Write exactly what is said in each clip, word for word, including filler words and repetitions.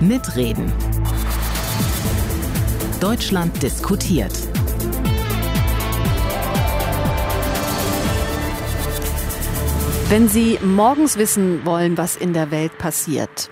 Mitreden. Deutschland diskutiert. Wenn Sie morgens wissen wollen, was in der Welt passiert,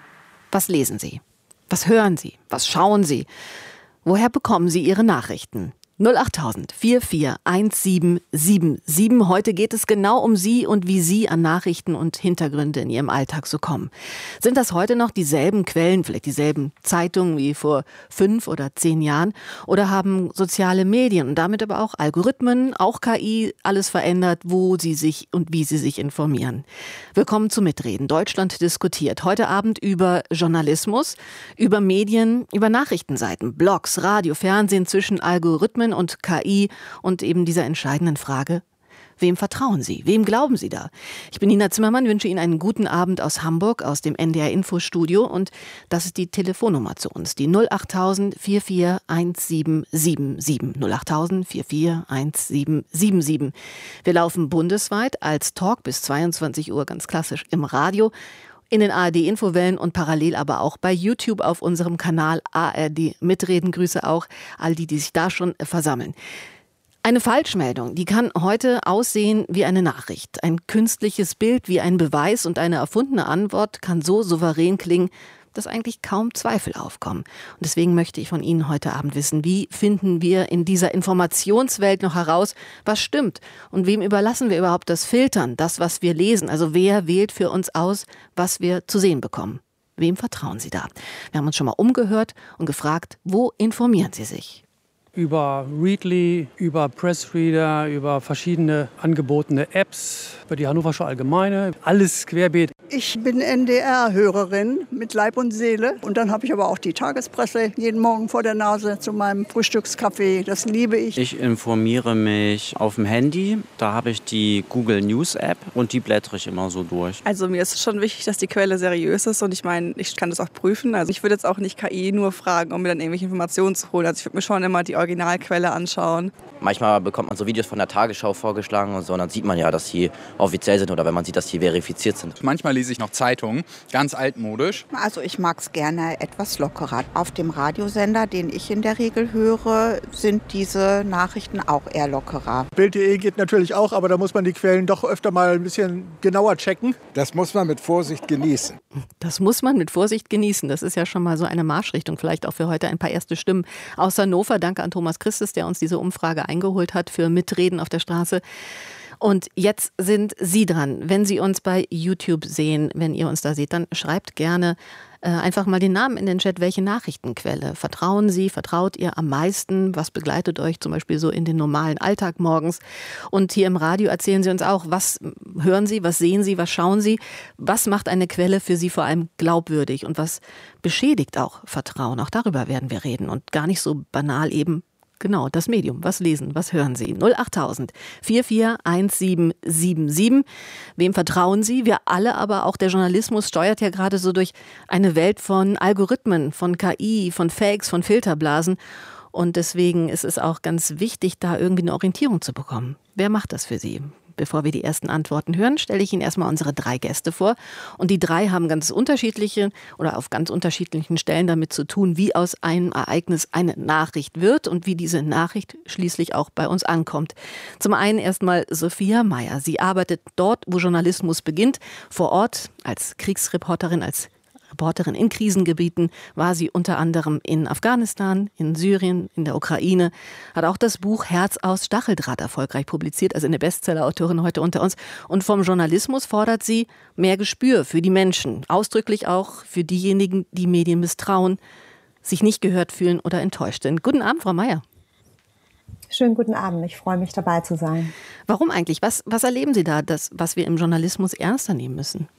was lesen Sie? Was hören Sie? Was schauen Sie? Woher bekommen Sie Ihre Nachrichten? null acht tausend vier vier eins sieben sieben sieben. Heute geht es genau um Sie und wie Sie an Nachrichten und Hintergründe in Ihrem Alltag so kommen. Sind das heute noch dieselben Quellen, vielleicht dieselben Zeitungen wie vor fünf oder zehn Jahren? Oder haben soziale Medien und damit aber auch Algorithmen, auch K I, alles verändert, wo Sie sich und wie Sie sich informieren? Willkommen zu Mitreden. Deutschland diskutiert. Heute Abend über Journalismus, über Medien, über Nachrichtenseiten, Blogs, Radio, Fernsehen, zwischen Algorithmen und K I und eben dieser entscheidenden Frage: Wem vertrauen Sie? Wem glauben Sie da? Ich bin Nina Zimmermann, wünsche Ihnen einen guten Abend aus Hamburg, aus dem N D R-Info-Studio, und das ist die Telefonnummer zu uns, die null acht tausend vier vier eins sieben sieben sieben. null acht tausend vier vier eins sieben sieben sieben. Wir laufen bundesweit als Talk bis zweiundzwanzig Uhr, ganz klassisch im Radio, in den A R D-Infowellen und parallel aber auch bei YouTube auf unserem Kanal A R D Mitreden. Grüße auch all die, die sich da schon versammeln. Eine Falschmeldung, die kann heute aussehen wie eine Nachricht. Ein künstliches Bild wie ein Beweis und eine erfundene Antwort kann so souverän klingen, dass eigentlich kaum Zweifel aufkommen. Und deswegen möchte ich von Ihnen heute Abend wissen, wie finden wir in dieser Informationswelt noch heraus, was stimmt? Und wem überlassen wir überhaupt das Filtern, das, was wir lesen? Also wer wählt für uns aus, was wir zu sehen bekommen? Wem vertrauen Sie da? Wir haben uns schon mal umgehört und gefragt, wo informieren Sie sich? Über Readly, über Pressreader, über verschiedene angebotene Apps, über die Hannoversche Allgemeine, alles querbeet. Ich bin N D R-Hörerin mit Leib und Seele. Und dann habe ich aber auch die Tagespresse jeden Morgen vor der Nase zu meinem Frühstückskaffee. Das liebe ich. Ich informiere mich auf dem Handy. Da habe ich die Google News App und die blättere ich immer so durch. Also mir ist es schon wichtig, dass die Quelle seriös ist. Und ich meine, ich kann das auch prüfen. Also ich würde jetzt auch nicht K I nur fragen, um mir dann irgendwelche Informationen zu holen. Also ich würde mir schon immer die Originalquelle anschauen. Manchmal bekommt man so Videos von der Tagesschau vorgeschlagen und so, und dann sieht man ja, dass die offiziell sind oder wenn man sieht, dass die verifiziert sind. Manchmal lese ich noch Zeitungen, ganz altmodisch. Also ich mag es gerne etwas lockerer. Auf dem Radiosender, den ich in der Regel höre, sind diese Nachrichten auch eher lockerer. Bild punkt de geht natürlich auch, aber da muss man die Quellen doch öfter mal ein bisschen genauer checken. Das muss man mit Vorsicht genießen. Das muss man mit Vorsicht genießen. Das ist ja schon mal so eine Marschrichtung. Vielleicht auch für heute ein paar erste Stimmen aus Hannover. Danke an Thomas Christus, der uns diese Umfrage eingeholt hat für Mitreden auf der Straße. Und jetzt sind Sie dran. Wenn Sie uns bei YouTube sehen, wenn ihr uns da seht, dann schreibt gerne äh, einfach mal den Namen in den Chat. Welche Nachrichtenquelle vertrauen Sie, vertraut ihr am meisten? Was begleitet euch zum Beispiel so in den normalen Alltag morgens? Und hier im Radio erzählen Sie uns auch, was hören Sie, was sehen Sie, was schauen Sie? Was macht eine Quelle für Sie vor allem glaubwürdig? Und was beschädigt auch Vertrauen? Auch darüber werden wir reden und gar nicht so banal eben. Genau, das Medium. Was lesen, was hören Sie? null acht tausend vier vier eins sieben sieben sieben. Wem vertrauen Sie? Wir alle, aber auch der Journalismus steuert ja gerade so durch eine Welt von Algorithmen, von K I, von Fakes, von Filterblasen. Und deswegen ist es auch ganz wichtig, da irgendwie eine Orientierung zu bekommen. Wer macht das für Sie? Bevor wir die ersten Antworten hören, stelle ich Ihnen erstmal unsere drei Gäste vor. Und die drei haben ganz unterschiedliche oder auf ganz unterschiedlichen Stellen damit zu tun, wie aus einem Ereignis eine Nachricht wird und wie diese Nachricht schließlich auch bei uns ankommt. Zum einen erstmal Sophia Meyer. Sie arbeitet dort, wo Journalismus beginnt, vor Ort als Kriegsreporterin, als Reporterin in Krisengebieten, war sie unter anderem in Afghanistan, in Syrien, in der Ukraine, hat auch das Buch Herz aus Stacheldraht erfolgreich publiziert, also eine Bestseller-Autorin heute unter uns. Und vom Journalismus fordert sie mehr Gespür für die Menschen, ausdrücklich auch für diejenigen, die Medien misstrauen, sich nicht gehört fühlen oder enttäuscht sind. Guten Abend, Frau Meyer. Schönen guten Abend, ich freue mich, dabei zu sein. Warum eigentlich? Was, was erleben Sie da, das, was wir im Journalismus ernster nehmen müssen?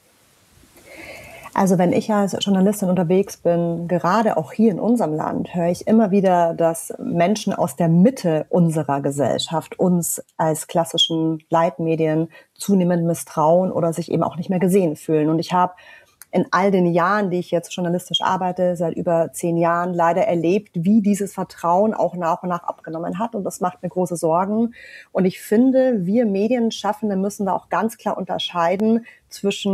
Also wenn ich als Journalistin unterwegs bin, gerade auch hier in unserem Land, höre ich immer wieder, dass Menschen aus der Mitte unserer Gesellschaft uns als klassischen Leitmedien zunehmend misstrauen oder sich eben auch nicht mehr gesehen fühlen. Und ich habe in all den Jahren, die ich jetzt journalistisch arbeite, seit über zehn Jahren, leider erlebt, wie dieses Vertrauen auch nach und nach abgenommen hat. Und das macht mir große Sorgen. Und ich finde, wir Medienschaffende müssen da auch ganz klar unterscheiden zwischen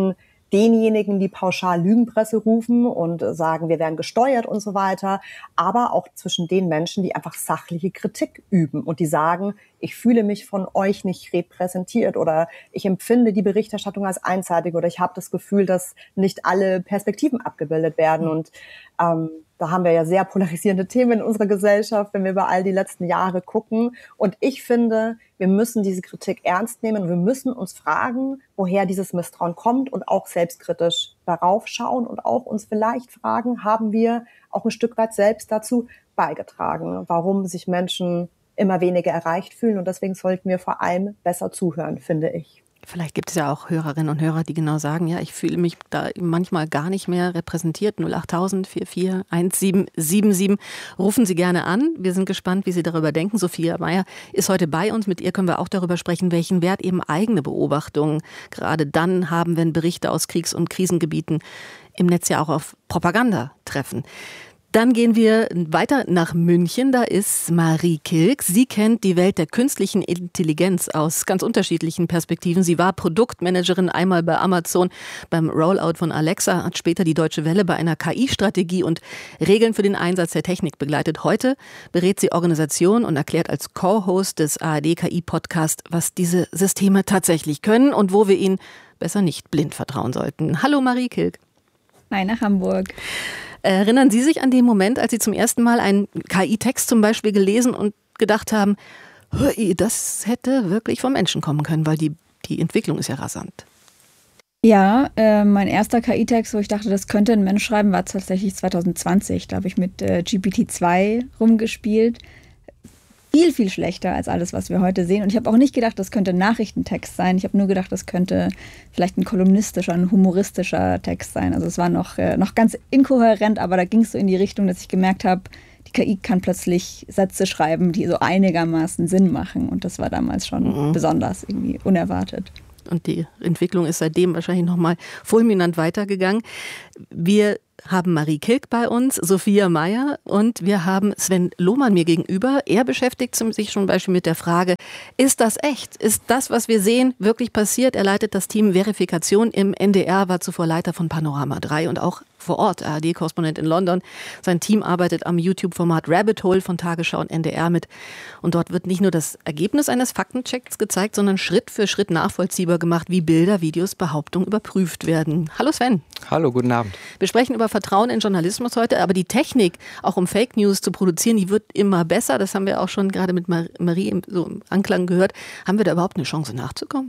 denjenigen, die pauschal Lügenpresse rufen und sagen, wir werden gesteuert und so weiter, aber auch zwischen den Menschen, die einfach sachliche Kritik üben und die sagen, ich fühle mich von euch nicht repräsentiert oder ich empfinde die Berichterstattung als einseitig oder ich habe das Gefühl, dass nicht alle Perspektiven abgebildet werden. Und ähm, da haben wir ja sehr polarisierende Themen in unserer Gesellschaft, wenn wir über all die letzten Jahre gucken. Und ich finde, wir müssen diese Kritik ernst nehmen und wir müssen uns fragen, woher dieses Misstrauen kommt und auch selbstkritisch darauf schauen und auch uns vielleicht fragen, haben wir auch ein Stück weit selbst dazu beigetragen, warum sich Menschen immer weniger erreicht fühlen. Und deswegen sollten wir vor allem besser zuhören, finde ich. Vielleicht gibt es ja auch Hörerinnen und Hörer, die genau sagen, ja, ich fühle mich da manchmal gar nicht mehr repräsentiert. null acht tausend vier vier eins sieben sieben sieben. Rufen Sie gerne an. Wir sind gespannt, wie Sie darüber denken. Sophia Meier ist heute bei uns. Mit ihr können wir auch darüber sprechen, welchen Wert eben eigene Beobachtungen gerade dann haben, wenn Berichte aus Kriegs- und Krisengebieten im Netz ja auch auf Propaganda treffen. Dann gehen wir weiter nach München. Da ist Marie Kilk. Sie kennt die Welt der künstlichen Intelligenz aus ganz unterschiedlichen Perspektiven. Sie war Produktmanagerin einmal bei Amazon beim Rollout von Alexa, hat später die Deutsche Welle bei einer K I-Strategie und Regeln für den Einsatz der Technik begleitet. Heute berät sie Organisationen und erklärt als Co-Host des A R D-K I-Podcasts, was diese Systeme tatsächlich können und wo wir ihnen besser nicht blind vertrauen sollten. Hallo Marie Kilk. Hi nach Hamburg. Erinnern Sie sich an den Moment, als Sie zum ersten Mal einen K I-Text zum Beispiel gelesen und gedacht haben, das hätte wirklich vom Menschen kommen können, weil die, die Entwicklung ist ja rasant. Ja, äh, mein erster K I-Text, wo ich dachte, das könnte ein Mensch schreiben, war tatsächlich zwanzig zwanzig. Da habe ich mit äh, G P T zwei rumgespielt. Viel, viel schlechter als alles, was wir heute sehen. Und ich habe auch nicht gedacht, das könnte ein Nachrichtentext sein. Ich habe nur gedacht, das könnte vielleicht ein kolumnistischer, ein humoristischer Text sein. Also es war noch, äh, noch ganz inkohärent, aber da ging es so in die Richtung, dass ich gemerkt habe, die K I kann plötzlich Sätze schreiben, die so einigermaßen Sinn machen. Und das war damals schon mhm. besonders irgendwie unerwartet. Und die Entwicklung ist seitdem wahrscheinlich nochmal fulminant weitergegangen. Wir haben Marie Kilk bei uns, Sophia Meier und wir haben Sven Lohmann mir gegenüber. Er beschäftigt sich zum Beispiel mit der Frage, ist das echt? Ist das, was wir sehen, wirklich passiert? Er leitet das Team Verifikation im N D R, war zuvor Leiter von Panorama drei und auch vor Ort, A R D-Korrespondent in London. Sein Team arbeitet am YouTube-Format Rabbit Hole von Tagesschau und N D R mit. Und dort wird nicht nur das Ergebnis eines Faktenchecks gezeigt, sondern Schritt für Schritt nachvollziehbar gemacht, wie Bilder, Videos, Behauptungen überprüft werden. Hallo Sven. Hallo, guten Abend. Wir sprechen über Vertrauen in Journalismus heute, aber die Technik, auch um Fake News zu produzieren, die wird immer besser. Das haben wir auch schon gerade mit Marie im, so im Anklang gehört. Haben wir da überhaupt eine Chance nachzukommen?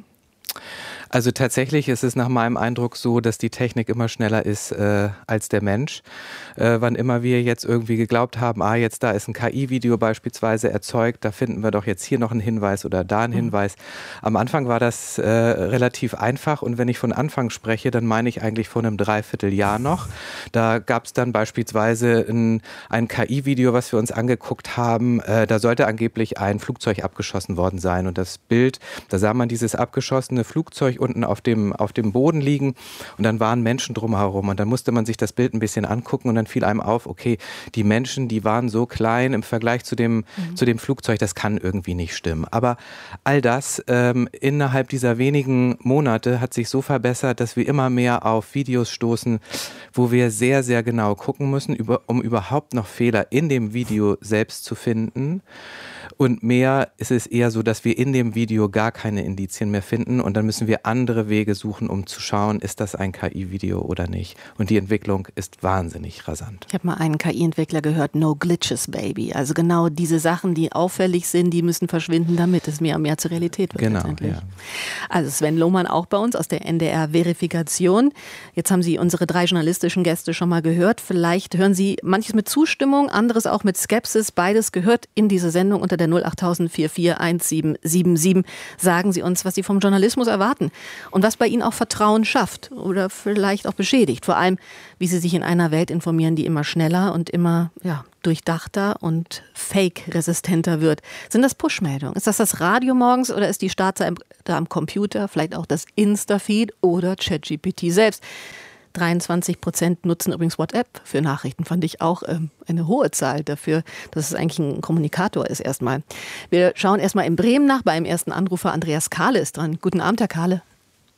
Also tatsächlich ist es nach meinem Eindruck so, dass die Technik immer schneller ist äh, als der Mensch. Äh, wann immer wir jetzt irgendwie geglaubt haben, ah, jetzt da ist ein K I-Video beispielsweise erzeugt, da finden wir doch jetzt hier noch einen Hinweis oder da einen Hinweis. Am Anfang war das äh, relativ einfach und wenn ich von Anfang spreche, dann meine ich eigentlich vor einem Dreivierteljahr noch. Da gab es dann beispielsweise ein, ein K I-Video, was wir uns angeguckt haben. Äh, da sollte angeblich ein Flugzeug abgeschossen worden sein und das Bild, da sah man dieses abgeschossene Flugzeug unten auf dem, auf dem Boden liegen und dann waren Menschen drumherum und dann musste man sich das Bild ein bisschen angucken und dann fiel einem auf, okay, die Menschen, die waren so klein im Vergleich zu dem, mhm. zu dem Flugzeug, das kann irgendwie nicht stimmen. Aber all das ähm, innerhalb dieser wenigen Monate hat sich so verbessert, dass wir immer mehr auf Videos stoßen, wo wir sehr, sehr genau gucken müssen, über, um überhaupt noch Fehler in dem Video selbst zu finden. Und mehr ist es eher so, dass wir in dem Video gar keine Indizien mehr finden und dann müssen wir andere Wege suchen, um zu schauen, ist das ein K I-Video oder nicht. Und die Entwicklung ist wahnsinnig rasant. Ich habe mal einen K I-Entwickler gehört, no glitches, baby. Also genau diese Sachen, die auffällig sind, die müssen verschwinden, damit es mehr und mehr zur Realität wird. Genau, ja. Also Sven Lohmann auch bei uns aus der N D R-Verifikation. Jetzt haben Sie unsere drei journalistischen Gäste schon mal gehört. Vielleicht hören Sie manches mit Zustimmung, anderes auch mit Skepsis. Beides gehört in diese Sendung unter der null acht tausend vier vier eins sieben sieben sieben. Sagen Sie uns, was Sie vom Journalismus erwarten und was bei Ihnen auch Vertrauen schafft oder vielleicht auch beschädigt. Vor allem, wie Sie sich in einer Welt informieren, die immer schneller und immer ja, durchdachter und fake-resistenter wird. Sind das Push-Meldungen? Ist das das Radio morgens oder ist die Startseite am Computer, vielleicht auch das Insta-Feed oder ChatGPT selbst? dreiundzwanzig Prozent nutzen übrigens WhatsApp für Nachrichten, fand ich auch ähm, eine hohe Zahl dafür, dass es eigentlich ein Kommunikator ist erstmal. Wir schauen erstmal in Bremen nach, beim ersten Anrufer Andreas Kahle ist dran. Guten Abend, Herr Kahle.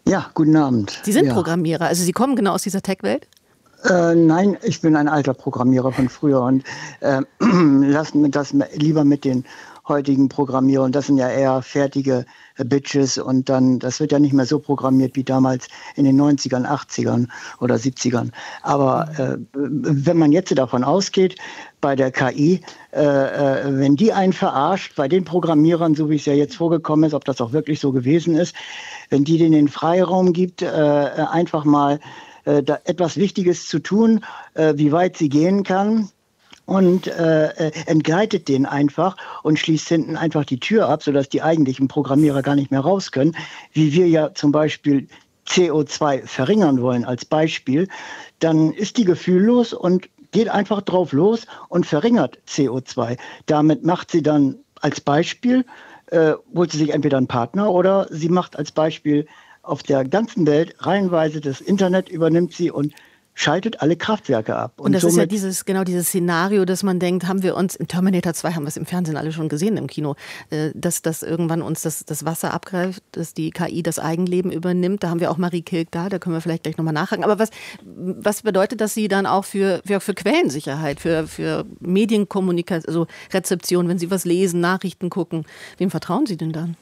Ja, guten Abend. Sie sind ja. Programmierer, also Sie kommen genau aus dieser Tech-Welt? Äh, nein, ich bin ein alter Programmierer von früher und äh, lassen wir das lieber mit den heutigen Programmierern. Das sind ja eher fertige äh, Bitches und dann, das wird ja nicht mehr so programmiert wie damals in den neunzigern, achtzigern oder siebzigern. Aber äh, wenn man jetzt davon ausgeht, bei der K I, äh, äh, wenn die einen verarscht, bei den Programmierern, so wie es ja jetzt vorgekommen ist, ob das auch wirklich so gewesen ist, wenn die denen den Freiraum gibt, äh, einfach mal äh, da etwas Wichtiges zu tun, äh, wie weit sie gehen kann, und äh, entgleitet den einfach und schließt hinten einfach die Tür ab, sodass die eigentlichen Programmierer gar nicht mehr raus können, wie wir ja zum Beispiel C O zwei verringern wollen als Beispiel, dann ist die gefühllos und geht einfach drauf los und verringert C O zwei. Damit macht sie dann als Beispiel, äh, holt sie sich entweder einen Partner oder sie macht als Beispiel auf der ganzen Welt reihenweise das Internet, übernimmt sie und schaltet alle Kraftwerke ab. Und, und das ist ja dieses, genau dieses Szenario, dass man denkt, haben wir uns, in Terminator zwei haben wir es im Fernsehen alle schon gesehen im Kino, dass, dass irgendwann uns das, das Wasser abgreift, dass die K I das Eigenleben übernimmt. Da haben wir auch Marie Kilk da, da können wir vielleicht gleich nochmal nachhaken. Aber was, was bedeutet das Sie dann auch für, für, für Quellensicherheit, für, für Medienkommunikation, also Rezeption, wenn Sie was lesen, Nachrichten gucken? Wem vertrauen Sie denn dann?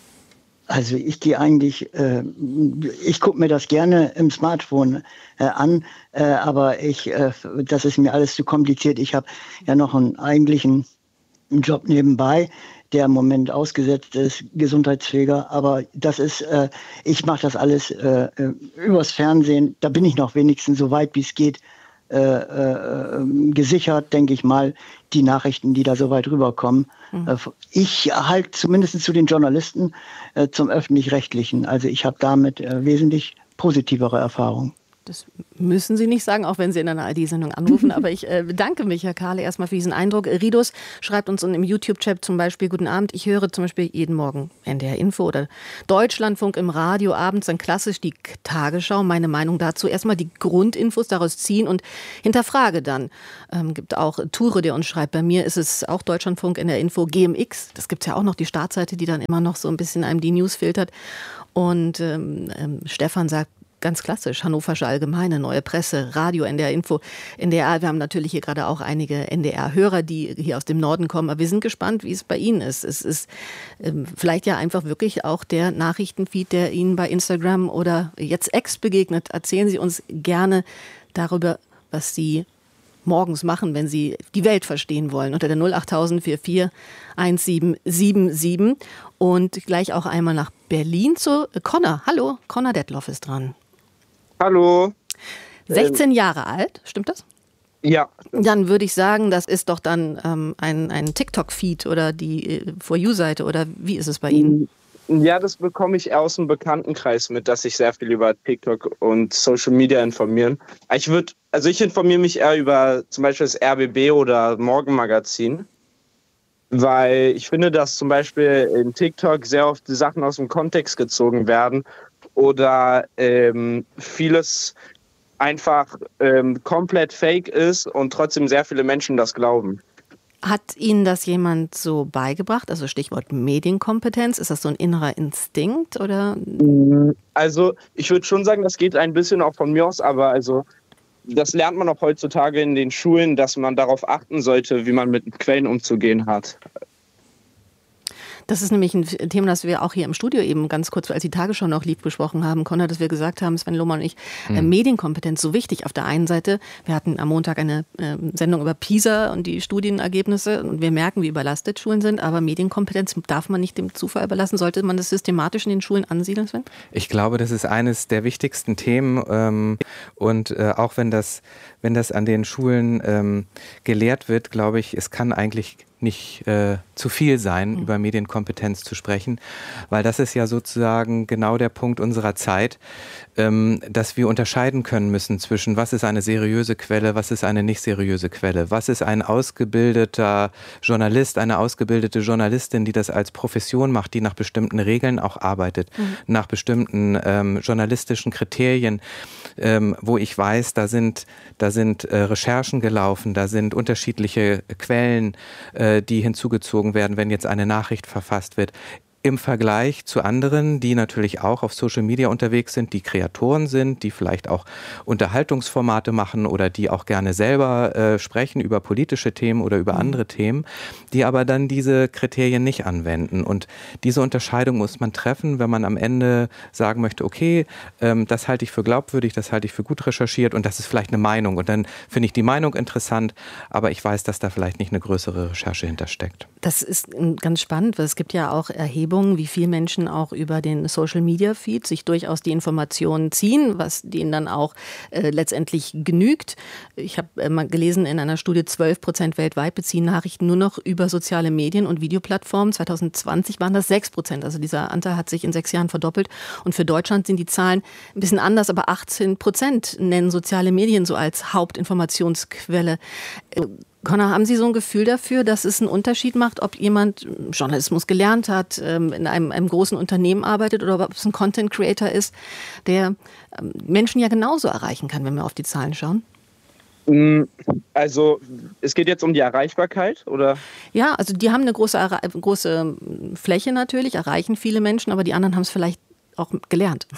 Also ich gehe eigentlich, äh, ich gucke mir das gerne im Smartphone äh, an, äh, aber ich, äh, das ist mir alles zu kompliziert. Ich habe ja noch einen eigentlichen Job nebenbei, der im Moment ausgesetzt ist, Gesundheitspfleger. Aber das ist, äh, ich mache das alles äh, übers Fernsehen. Da bin ich noch wenigstens so weit, wie es geht, äh, äh, gesichert, denke ich mal, die Nachrichten, die da so weit rüberkommen. Mhm. Ich halt zumindest zu den Journalisten, äh, zum Öffentlich-Rechtlichen. Also ich habe damit äh, wesentlich positivere Erfahrungen. Das müssen Sie nicht sagen, auch wenn Sie in einer I D-Sendung anrufen. Aber ich äh, bedanke mich, Herr Kahle, erstmal für diesen Eindruck. Ridus schreibt uns im YouTube-Chat zum Beispiel: Guten Abend, ich höre zum Beispiel jeden Morgen N D R Info oder Deutschlandfunk im Radio, abends dann klassisch die Tagesschau. Meine Meinung dazu: erstmal die Grundinfos daraus ziehen und hinterfrage dann. Ähm, gibt auch Ture, der uns schreibt, bei mir ist es auch Deutschlandfunk, N D R Info, G M X. Das gibt es ja auch noch, die Startseite, die dann immer noch so ein bisschen einem die News filtert. Und ähm, ähm, Stefan sagt, ganz klassisch, Hannoversche Allgemeine, Neue Presse, Radio, N D R Info, N D R. Wir haben natürlich hier gerade auch einige N D R-Hörer, die hier aus dem Norden kommen. Aber wir sind gespannt, wie es bei Ihnen ist. Es ist ähm, vielleicht ja einfach wirklich auch der Nachrichtenfeed, der Ihnen bei Instagram oder jetzt X begegnet. Erzählen Sie uns gerne darüber, was Sie morgens machen, wenn Sie die Welt verstehen wollen. Unter der null acht null null vier vier eins sieben sieben sieben. Und gleich auch einmal nach Berlin zu Connor. Hallo, Connor Detloff ist dran. Hallo. sechzehn Jahre alt, stimmt das? Ja. Dann würde ich sagen, das ist doch dann ähm, ein, ein TikTok-Feed oder die äh, For You-Seite, oder wie ist es bei Ihnen? Ja, das bekomme ich aus dem Bekanntenkreis mit, dass sich sehr viel über TikTok und Social Media informieren. Ich würde, also ich informiere mich eher über zum Beispiel das R B B oder Morgenmagazin, weil ich finde, dass zum Beispiel in TikTok sehr oft die Sachen aus dem Kontext gezogen werden oder ähm, vieles einfach ähm, komplett fake ist und trotzdem sehr viele Menschen das glauben. Hat Ihnen das jemand so beigebracht? Also Stichwort Medienkompetenz. Ist das so ein innerer Instinkt oder? Also ich würde schon sagen, das geht ein bisschen auch von mir aus, aber also das lernt man auch heutzutage in den Schulen, dass man darauf achten sollte, wie man mit Quellen umzugehen hat. Das ist nämlich ein Thema, das wir auch hier im Studio eben ganz kurz, als die Tagesschau noch lief, besprochen haben, Connor, dass wir gesagt haben, Sven Lohmann und ich, äh, Medienkompetenz so wichtig. Auf der einen Seite, wir hatten am Montag eine äh, Sendung über PISA und die Studienergebnisse und wir merken, wie überlastet Schulen sind, aber Medienkompetenz darf man nicht dem Zufall überlassen. Sollte man das systematisch in den Schulen ansiedeln, Sven? Ich glaube, das ist eines der wichtigsten Themen ähm, und äh, auch wenn das, wenn das an den Schulen ähm, gelehrt wird, glaube ich, es kann eigentlich nicht äh, zu viel sein, mhm. über Medienkompetenz zu sprechen, weil das ist ja sozusagen genau der Punkt unserer Zeit, ähm, dass wir unterscheiden können müssen zwischen, was ist eine seriöse Quelle, was ist eine nicht seriöse Quelle, was ist ein ausgebildeter Journalist, eine ausgebildete Journalistin, die das als Profession macht, die nach bestimmten Regeln auch arbeitet, mhm. nach bestimmten ähm, journalistischen Kriterien, ähm, wo ich weiß, da sind, da sind äh, Recherchen gelaufen, da sind unterschiedliche Quellen, äh, die hinzugezogen werden, wenn jetzt eine Nachricht verfasst wird. im Vergleich zu anderen, die natürlich auch auf Social Media unterwegs sind, die Kreatoren sind, die vielleicht auch Unterhaltungsformate machen oder die auch gerne selber äh, sprechen über politische Themen oder über mhm. andere Themen, die aber dann diese Kriterien nicht anwenden. Und diese Unterscheidung muss man treffen, wenn man am Ende sagen möchte, okay, ähm, das halte ich für glaubwürdig, das halte ich für gut recherchiert und das ist vielleicht eine Meinung. Und dann finde ich die Meinung interessant, aber ich weiß, dass da vielleicht nicht eine größere Recherche hintersteckt. Das ist ganz spannend, weil es gibt ja auch Erhebungen, wie viele Menschen auch über den Social-Media-Feed sich durchaus die Informationen ziehen, was denen dann auch äh, letztendlich genügt. Ich habe äh, mal gelesen in einer Studie, zwölf Prozent weltweit beziehen Nachrichten nur noch über soziale Medien und Videoplattformen. zwanzig zwanzig waren das sechs Prozent. Also dieser Anteil hat sich in sechs Jahren verdoppelt. Und für Deutschland sind die Zahlen ein bisschen anders, aber achtzehn Prozent nennen soziale Medien so als Hauptinformationsquelle. Äh, Connor, haben Sie so ein Gefühl dafür, dass es einen Unterschied macht, ob jemand Journalismus gelernt hat, in einem, einem großen Unternehmen arbeitet oder ob es ein Content Creator ist, der Menschen ja genauso erreichen kann, wenn wir auf die Zahlen schauen? Also es geht jetzt um die Erreichbarkeit, oder? Ja, also die haben eine große, große Fläche natürlich, erreichen viele Menschen, aber die anderen haben es vielleicht auch gelernt.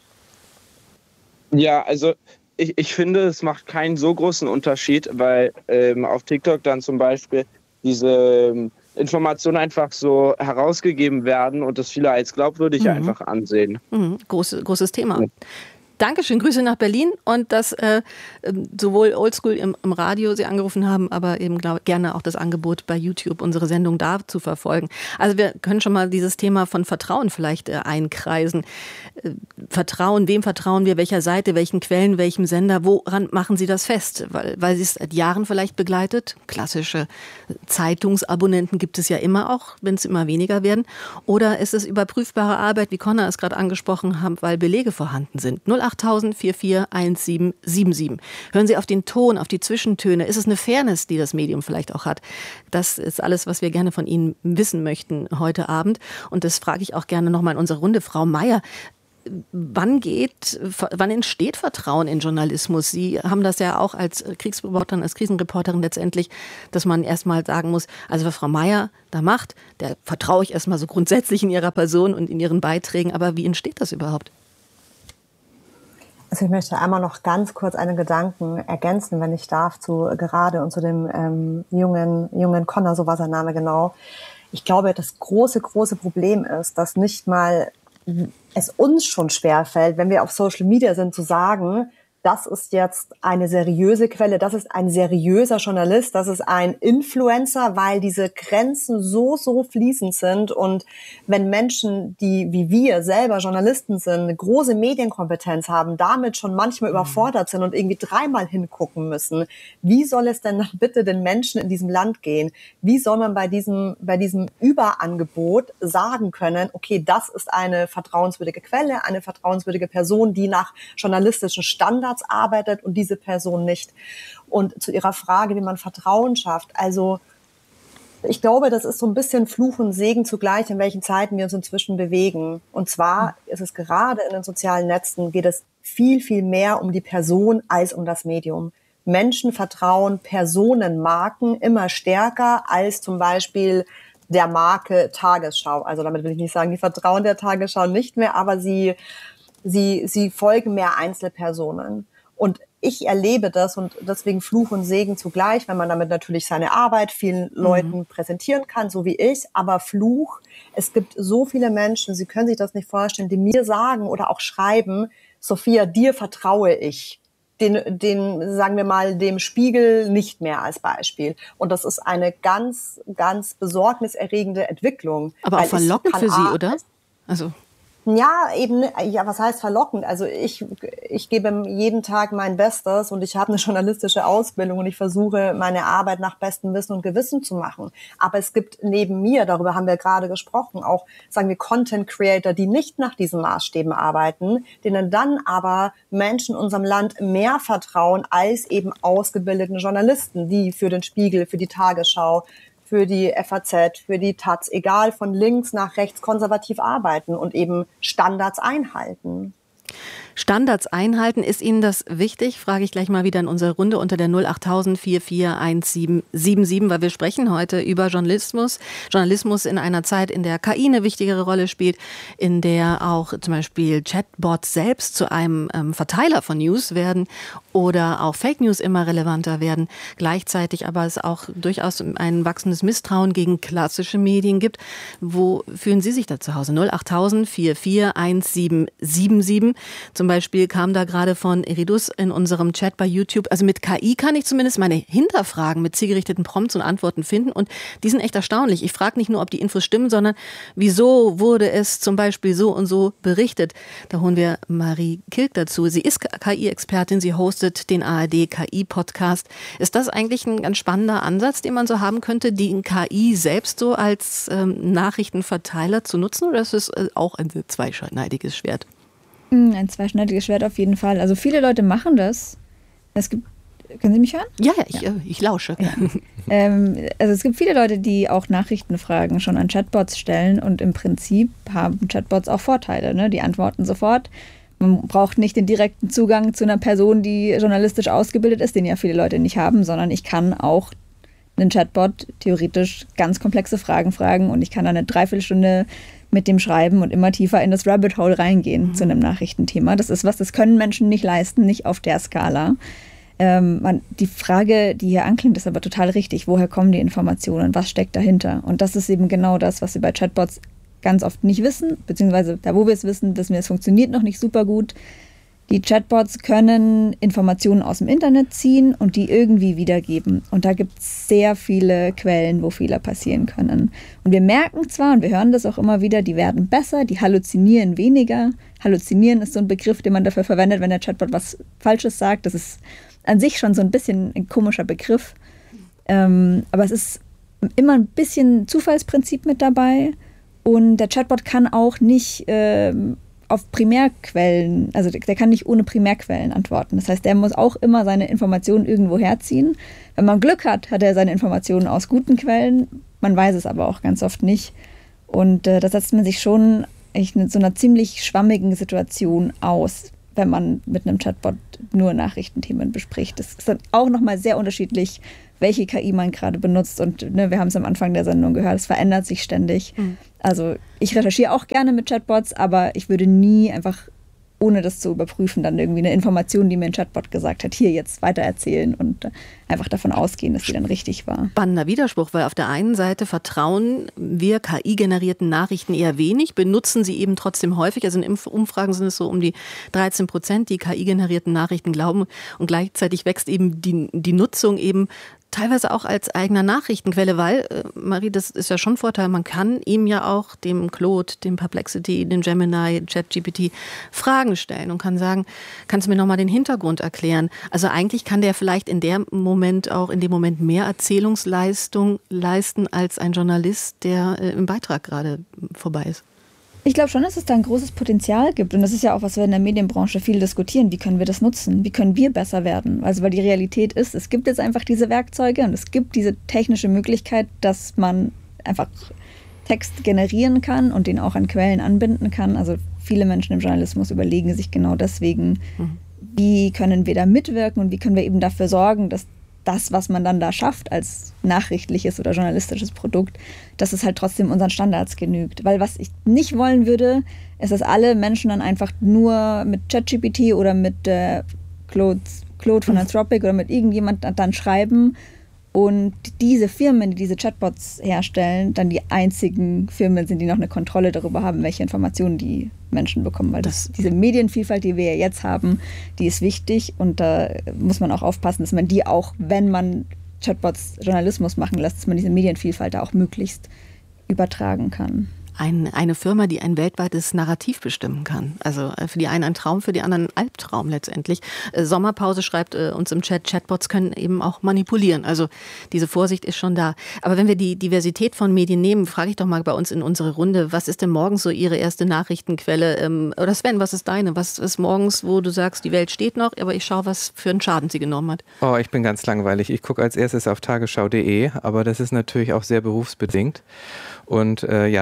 Ja, also Ich, ich finde, es macht keinen so großen Unterschied, weil ähm, auf TikTok dann zum Beispiel diese ähm, Informationen einfach so herausgegeben werden und das viele als glaubwürdig mhm. einfach ansehen. Mhm. Groß, großes Thema. Ja. Dankeschön, Grüße nach Berlin und dass äh, sowohl Oldschool im, im Radio Sie angerufen haben, aber eben glaub, gerne auch das Angebot bei YouTube, unsere Sendung da zu verfolgen. Also wir können schon mal dieses Thema von Vertrauen vielleicht äh, einkreisen. Äh, Vertrauen, wem vertrauen wir, welcher Seite, welchen Quellen, welchem Sender, woran machen Sie das fest? Weil, weil Sie es seit Jahren vielleicht begleitet. Klassische Zeitungsabonnenten gibt es ja immer auch, wenn es immer weniger werden. Oder ist es überprüfbare Arbeit, wie Connor es gerade angesprochen hat, weil Belege vorhanden sind? null achttausend vier vier eins sieben sieben sieben. Hören Sie auf den Ton, auf die Zwischentöne. Ist es eine Fairness, die das Medium vielleicht auch hat? Das ist alles, was wir gerne von Ihnen wissen möchten heute Abend. Und das frage ich auch gerne nochmal in unserer Runde. Frau Meier, wann geht, wann entsteht Vertrauen in Journalismus? Sie haben das ja auch als Kriegsreporterin, als Krisenreporterin letztendlich, dass man erstmal sagen muss, also was Frau Meier da macht, der vertraue ich erstmal so grundsätzlich in ihrer Person und in ihren Beiträgen. Aber wie entsteht das überhaupt? Also ich möchte einmal noch ganz kurz einen Gedanken ergänzen, wenn ich darf, zu gerade und zu dem ähm, jungen, jungen Connor, so war sein Name genau. Ich glaube, das große, große Problem ist, dass nicht mal es uns schon schwerfällt, wenn wir auf Social Media sind, zu sagen, das ist jetzt eine seriöse Quelle, das ist ein seriöser Journalist, das ist ein Influencer, weil diese Grenzen so, so fließend sind. Und wenn Menschen, die wie wir selber Journalisten sind, eine große Medienkompetenz haben, damit schon manchmal mhm. überfordert sind und irgendwie dreimal hingucken müssen, wie soll es denn dann bitte den Menschen in diesem Land gehen? Wie soll man bei diesem, bei diesem Überangebot sagen können, okay, das ist eine vertrauenswürdige Quelle, eine vertrauenswürdige Person, die nach journalistischen Standards arbeitet und diese Person nicht. Und zu Ihrer Frage, wie man Vertrauen schafft, also ich glaube, das ist so ein bisschen Fluch und Segen zugleich, in welchen Zeiten wir uns inzwischen bewegen. Und zwar ist es gerade in den sozialen Netzen, geht es viel, viel mehr um die Person als um das Medium. Menschen vertrauen Personenmarken immer stärker als zum Beispiel der Marke Tagesschau. Also damit will ich nicht sagen, die vertrauen der Tagesschau nicht mehr, aber sie Sie, sie folgen mehr Einzelpersonen. Und ich erlebe das und deswegen Fluch und Segen zugleich, wenn man damit natürlich seine Arbeit vielen Leuten mhm. präsentieren kann, so wie ich. Aber Fluch, es gibt so viele Menschen, Sie können sich das nicht vorstellen, die mir sagen oder auch schreiben, Sophia, dir vertraue ich. Den, den, sagen wir mal, dem Spiegel nicht mehr als Beispiel. Und das ist eine ganz, ganz besorgniserregende Entwicklung. Aber auch verlockend für Sie, oder? Also Ja, eben, ja, was heißt verlockend? Also ich, ich gebe jeden Tag mein Bestes und ich habe eine journalistische Ausbildung und ich versuche, meine Arbeit nach bestem Wissen und Gewissen zu machen. Aber es gibt neben mir, darüber haben wir gerade gesprochen, auch, sagen wir, Content Creator, die nicht nach diesen Maßstäben arbeiten, denen dann aber Menschen in unserem Land mehr vertrauen als eben ausgebildeten Journalisten, die für den Spiegel, für die Tagesschau, für die F A Z, für die Taz, egal von links nach rechts konservativ arbeiten und eben Standards einhalten. Standards einhalten. Ist Ihnen das wichtig? Frage ich gleich mal wieder in unsere Runde unter der null achttausend vier vier eins sieben sieben sieben, weil wir sprechen heute über Journalismus. Journalismus in einer Zeit, in der K I eine wichtigere Rolle spielt, in der auch zum Beispiel Chatbots selbst zu einem ähm, Verteiler von News werden oder auch Fake News immer relevanter werden. Gleichzeitig aber es auch durchaus ein wachsendes Misstrauen gegen klassische Medien gibt. Wo fühlen Sie sich da zu Hause? null achttausend vier vier eins sieben sieben sieben. Zum Beispiel kam da gerade von Eridus in unserem Chat bei YouTube. Also mit K I kann ich zumindest meine Hinterfragen mit zielgerichteten Prompts und Antworten finden. Und die sind echt erstaunlich. Ich frage nicht nur, ob die Infos stimmen, sondern wieso wurde es zum Beispiel so und so berichtet. Da holen wir Marie Kilk dazu. Sie ist K I-Expertin. Sie hostet den A R D-K I-Podcast. Ist das eigentlich ein ganz spannender Ansatz, den man so haben könnte, die K I selbst so als ähm, Nachrichtenverteiler zu nutzen? Oder ist es äh, auch ein zweischneidiges Schwert? Ein zweischneidiges Schwert auf jeden Fall. Also viele Leute machen das. Es gibt, können Sie mich hören? Ja, ja, ich, ja. ich lausche. Ja. ähm, also es gibt viele Leute, die auch Nachrichtenfragen schon an Chatbots stellen und im Prinzip haben Chatbots auch Vorteile. Ne? Die antworten sofort. Man braucht nicht den direkten Zugang zu einer Person, die journalistisch ausgebildet ist, den ja viele Leute nicht haben, sondern ich kann auch einen Chatbot theoretisch ganz komplexe Fragen fragen und ich kann dann eine Dreiviertelstunde mit dem schreiben und immer tiefer in das Rabbit Hole reingehen mhm. zu einem Nachrichtenthema. Das ist was, das können Menschen nicht leisten, nicht auf der Skala. Ähm, man, die Frage, die hier anklingt, ist aber total richtig. Woher kommen die Informationen? Was steckt dahinter? Und das ist eben genau das, was wir bei Chatbots ganz oft nicht wissen, beziehungsweise da, wo wir es wissen, wissen wir, es funktioniert noch nicht super gut. Die Chatbots können Informationen aus dem Internet ziehen und die irgendwie wiedergeben. Und da gibt es sehr viele Quellen, wo Fehler passieren können. Und wir merken zwar, und wir hören das auch immer wieder, die werden besser, die halluzinieren weniger. Halluzinieren ist so ein Begriff, den man dafür verwendet, wenn der Chatbot was Falsches sagt. Das ist an sich schon so ein bisschen ein komischer Begriff. Ähm, aber es ist immer ein bisschen Zufallsprinzip mit dabei. Und der Chatbot kann auch nicht ähm, auf Primärquellen, also der kann nicht ohne Primärquellen antworten. Das heißt, der muss auch immer seine Informationen irgendwo herziehen. Wenn man Glück hat, hat er seine Informationen aus guten Quellen. Man weiß es aber auch ganz oft nicht. Und äh, da setzt man sich schon echt in so einer ziemlich schwammigen Situation aus, wenn man mit einem Chatbot nur Nachrichtenthemen bespricht. Das ist dann auch nochmal sehr unterschiedlich, welche K I man gerade benutzt. Und ne, wir haben es am Anfang der Sendung gehört, es verändert sich ständig. Mhm. Also ich recherchiere auch gerne mit Chatbots, aber ich würde nie einfach, ohne das zu überprüfen, dann irgendwie eine Information, die mir ein Chatbot gesagt hat, hier jetzt weitererzählen und einfach davon ausgehen, dass die dann richtig war. Spannender Widerspruch, weil auf der einen Seite vertrauen wir K I-generierten Nachrichten eher wenig, benutzen sie eben trotzdem häufig. Also in Umfragen sind es so um die dreizehn Prozent, die K I-generierten Nachrichten glauben. Und gleichzeitig wächst eben die, die Nutzung eben teilweise auch als eigener Nachrichtenquelle, weil, äh, Marie, das ist ja schon ein Vorteil, man kann ihm ja auch, dem Claude, dem Perplexity, dem Gemini, ChatGPT Fragen stellen und kann sagen, kannst du mir nochmal den Hintergrund erklären? Also eigentlich kann der vielleicht in dem Moment auch in dem Moment mehr Erzählungsleistung leisten als ein Journalist, der äh, im Beitrag gerade vorbei ist. Ich glaube schon, dass es da ein großes Potenzial gibt. Und das ist ja auch, was wir in der Medienbranche viel diskutieren. Wie können wir das nutzen? Wie können wir besser werden? Also weil die Realität ist, es gibt jetzt einfach diese Werkzeuge und es gibt diese technische Möglichkeit, dass man einfach Text generieren kann und den auch an Quellen anbinden kann. Also viele Menschen im Journalismus überlegen sich genau deswegen, mhm. wie können wir da mitwirken und wie können wir eben dafür sorgen, dass das, was man dann da schafft als nachrichtliches oder journalistisches Produkt, dass es halt trotzdem unseren Standards genügt. Weil was ich nicht wollen würde, ist, dass alle Menschen dann einfach nur mit ChatGPT oder mit äh, Claude, Claude von Anthropic oder mit irgendjemand dann schreiben und diese Firmen, die diese Chatbots herstellen, dann die einzigen Firmen sind, die noch eine Kontrolle darüber haben, welche Informationen die Menschen bekommen. Weil das, diese Medienvielfalt, die wir ja jetzt haben, die ist wichtig und da muss man auch aufpassen, dass man die auch, wenn man Chatbots Journalismus machen lässt, dass man diese Medienvielfalt da auch möglichst übertragen kann. Ein, eine Firma, die ein weltweites Narrativ bestimmen kann. Also für die einen ein Traum, für die anderen ein Albtraum letztendlich. Äh, Sommerpause schreibt äh, uns im Chat, Chatbots können eben auch manipulieren. Also diese Vorsicht ist schon da. Aber wenn wir die Diversität von Medien nehmen, frage ich doch mal bei uns in unsere Runde, was ist denn morgens so Ihre erste Nachrichtenquelle? Ähm, oder Sven, was ist deine? Was ist morgens, wo du sagst, die Welt steht noch, aber ich schaue, was für einen Schaden sie genommen hat? Oh, ich bin ganz langweilig. Ich gucke als erstes auf tagesschau punkt de, aber das ist natürlich auch sehr berufsbedingt. Und äh, ja, dann gucke ich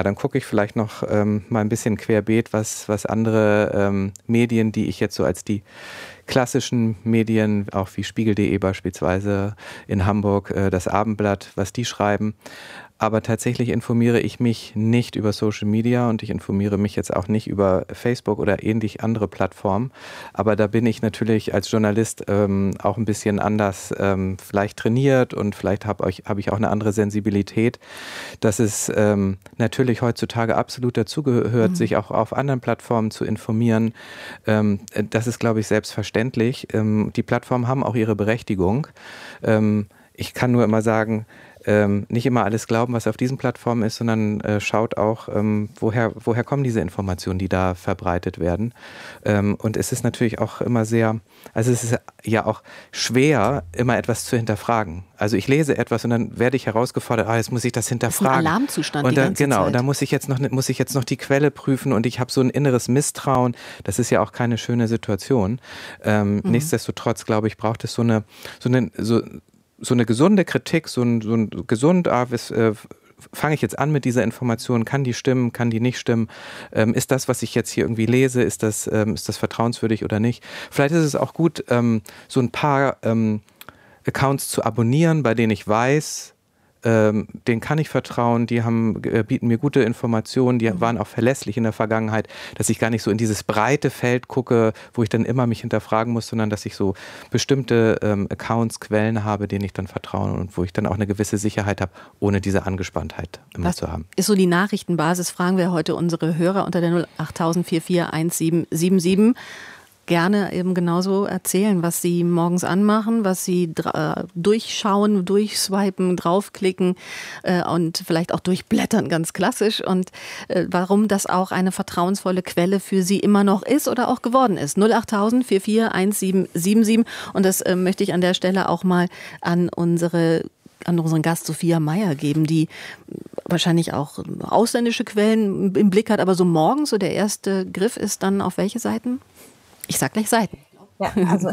ich vielleicht noch ähm, mal ein bisschen querbeet, was, was andere ähm, Medien, die ich jetzt so als die klassischen Medien, auch wie Spiegel punkt de beispielsweise in Hamburg, äh, das Abendblatt, was die schreiben. Aber tatsächlich informiere ich mich nicht über Social Media und ich informiere mich jetzt auch nicht über Facebook oder ähnlich andere Plattformen. Aber da bin ich natürlich als Journalist ähm, auch ein bisschen anders ähm, vielleicht trainiert und vielleicht habe hab ich auch eine andere Sensibilität, dass es ähm, natürlich heutzutage absolut dazugehört, mhm. sich auch auf anderen Plattformen zu informieren. Ähm, das ist, glaube ich, selbstverständlich. Ähm, die Plattformen haben auch ihre Berechtigung. Ähm, ich kann nur immer sagen, Ähm, nicht immer alles glauben, was auf diesen Plattformen ist, sondern äh, schaut auch, ähm, woher, woher kommen diese Informationen, die da verbreitet werden. Ähm, und es ist natürlich auch immer sehr, also es ist ja auch schwer, immer etwas zu hinterfragen. Also ich lese etwas und dann werde ich herausgefordert, ah, jetzt muss ich das hinterfragen. Das ist ein Alarmzustand und dann, die ganze genau, Zeit. und dann muss ich jetzt noch, muss ich jetzt noch die Quelle prüfen und ich habe so ein inneres Misstrauen. Das ist ja auch keine schöne Situation. Ähm, mhm. Nichtsdestotrotz, glaube ich, braucht es so eine, so eine, so so eine gesunde Kritik, so ein, so ein gesund, ah, was, äh, fange ich jetzt an mit dieser Information, kann die stimmen, kann die nicht stimmen, ähm, ist das, was ich jetzt hier irgendwie lese, ist das, ähm, ist das vertrauenswürdig oder nicht? Vielleicht ist es auch gut, ähm, so ein paar ähm, Accounts zu abonnieren, bei denen ich weiß, ähm, denen kann ich vertrauen, die haben, äh, bieten mir gute Informationen, die waren auch verlässlich in der Vergangenheit, dass ich gar nicht so in dieses breite Feld gucke, wo ich dann immer mich hinterfragen muss, sondern dass ich so bestimmte ähm, Accounts, Quellen habe, denen ich dann vertraue und wo ich dann auch eine gewisse Sicherheit habe, ohne diese Angespanntheit immer Was zu haben. Ist so die Nachrichtenbasis, fragen wir heute unsere Hörer unter der null acht null vier vier eins sieben sieben sieben. Gerne eben genauso erzählen, was sie morgens anmachen, was sie dra- durchschauen, durchswipen, draufklicken äh, und vielleicht auch durchblättern, ganz klassisch. Und äh, warum das auch eine vertrauensvolle Quelle für sie immer noch ist oder auch geworden ist. null acht null vier vier eins sieben sieben sieben. Und das äh, möchte ich an der Stelle auch mal an unsere an unseren Gast Sophia Meyer geben, die wahrscheinlich auch ausländische Quellen im Blick hat. Aber so morgens, so der erste Griff ist dann auf welche Seiten? Ich sag gleich Seiten. Ja, also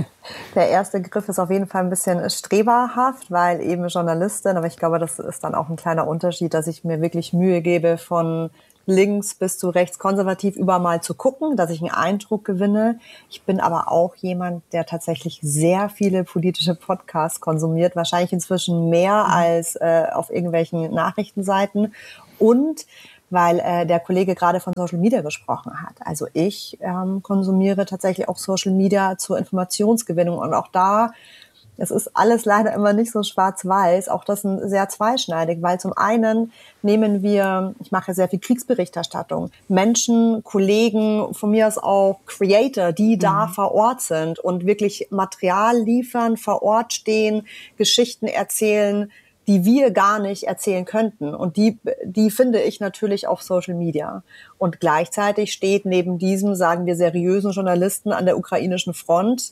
der erste Griff ist auf jeden Fall ein bisschen streberhaft, weil eben Journalistin, aber ich glaube, das ist dann auch ein kleiner Unterschied, dass ich mir wirklich Mühe gebe, von links bis zu rechts konservativ überall mal zu gucken, dass ich einen Eindruck gewinne. Ich bin aber auch jemand, der tatsächlich sehr viele politische Podcasts konsumiert, wahrscheinlich inzwischen mehr als äh, auf irgendwelchen Nachrichtenseiten und weil äh, der Kollege gerade von Social Media gesprochen hat. Also ich ähm, konsumiere tatsächlich auch Social Media zur Informationsgewinnung und auch da, es ist alles leider immer nicht so schwarz-weiß, auch das ist sehr zweischneidig, weil zum einen nehmen wir, ich mache sehr viel Kriegsberichterstattung, Menschen, Kollegen, von mir aus auch Creator, die mhm. da vor Ort sind und wirklich Material liefern, vor Ort stehen, Geschichten erzählen, die wir gar nicht erzählen könnten. Und die, die finde ich natürlich auf Social Media. Und gleichzeitig steht neben diesem, sagen wir, seriösen Journalisten an der ukrainischen Front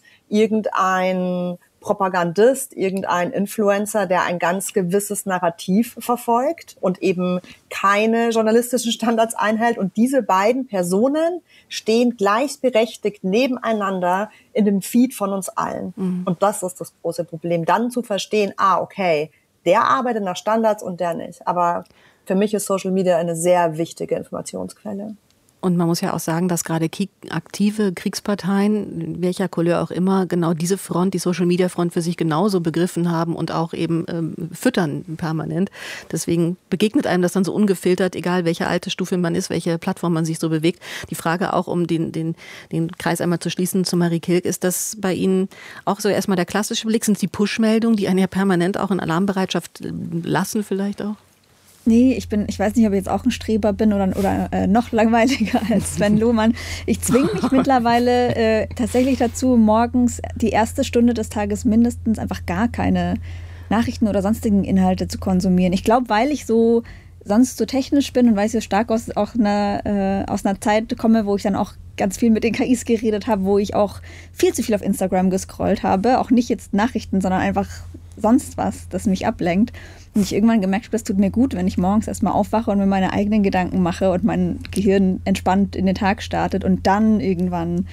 irgendein Propagandist, irgendein Influencer, der ein ganz gewisses Narrativ verfolgt und eben keine journalistischen Standards einhält. Und diese beiden Personen stehen gleichberechtigt nebeneinander in dem Feed von uns allen. Mhm. Und das ist das große Problem. Dann zu verstehen, ah, okay, der arbeitet nach Standards und der nicht. Aber für mich ist Social Media eine sehr wichtige Informationsquelle. Und man muss ja auch sagen, dass gerade aktive Kriegsparteien, welcher Couleur auch immer, genau diese Front, die Social-Media-Front für sich genauso begriffen haben und auch eben ähm, füttern permanent. Deswegen begegnet einem das dann so ungefiltert, egal welche Altersstufe man ist, welche Plattform man sich so bewegt. Die Frage auch, um den, den, den Kreis einmal zu schließen zu Marie Kilk, ist das bei Ihnen auch so erstmal der klassische Blick? Sind es die Push-Meldungen, die einen ja permanent auch in Alarmbereitschaft lassen vielleicht auch? Nee, ich bin, ich weiß nicht, ob ich jetzt auch ein Streber bin oder, oder äh, noch langweiliger als Sven Lohmann. Ich zwinge mich mittlerweile äh, tatsächlich dazu, morgens die erste Stunde des Tages mindestens einfach gar keine Nachrichten oder sonstigen Inhalte zu konsumieren. Ich glaube, weil ich so sonst so technisch bin und weil ich so stark aus, auch einer, äh, aus einer Zeit komme, wo ich dann auch ganz viel mit den K Is geredet habe, wo ich auch viel zu viel auf Instagram gescrollt habe. Auch nicht jetzt Nachrichten, sondern einfach sonst was, das mich ablenkt. Und ich irgendwann gemerkt habe, das tut mir gut, wenn ich morgens erstmal aufwache und mir meine eigenen Gedanken mache und mein Gehirn entspannt in den Tag startet und dann irgendwann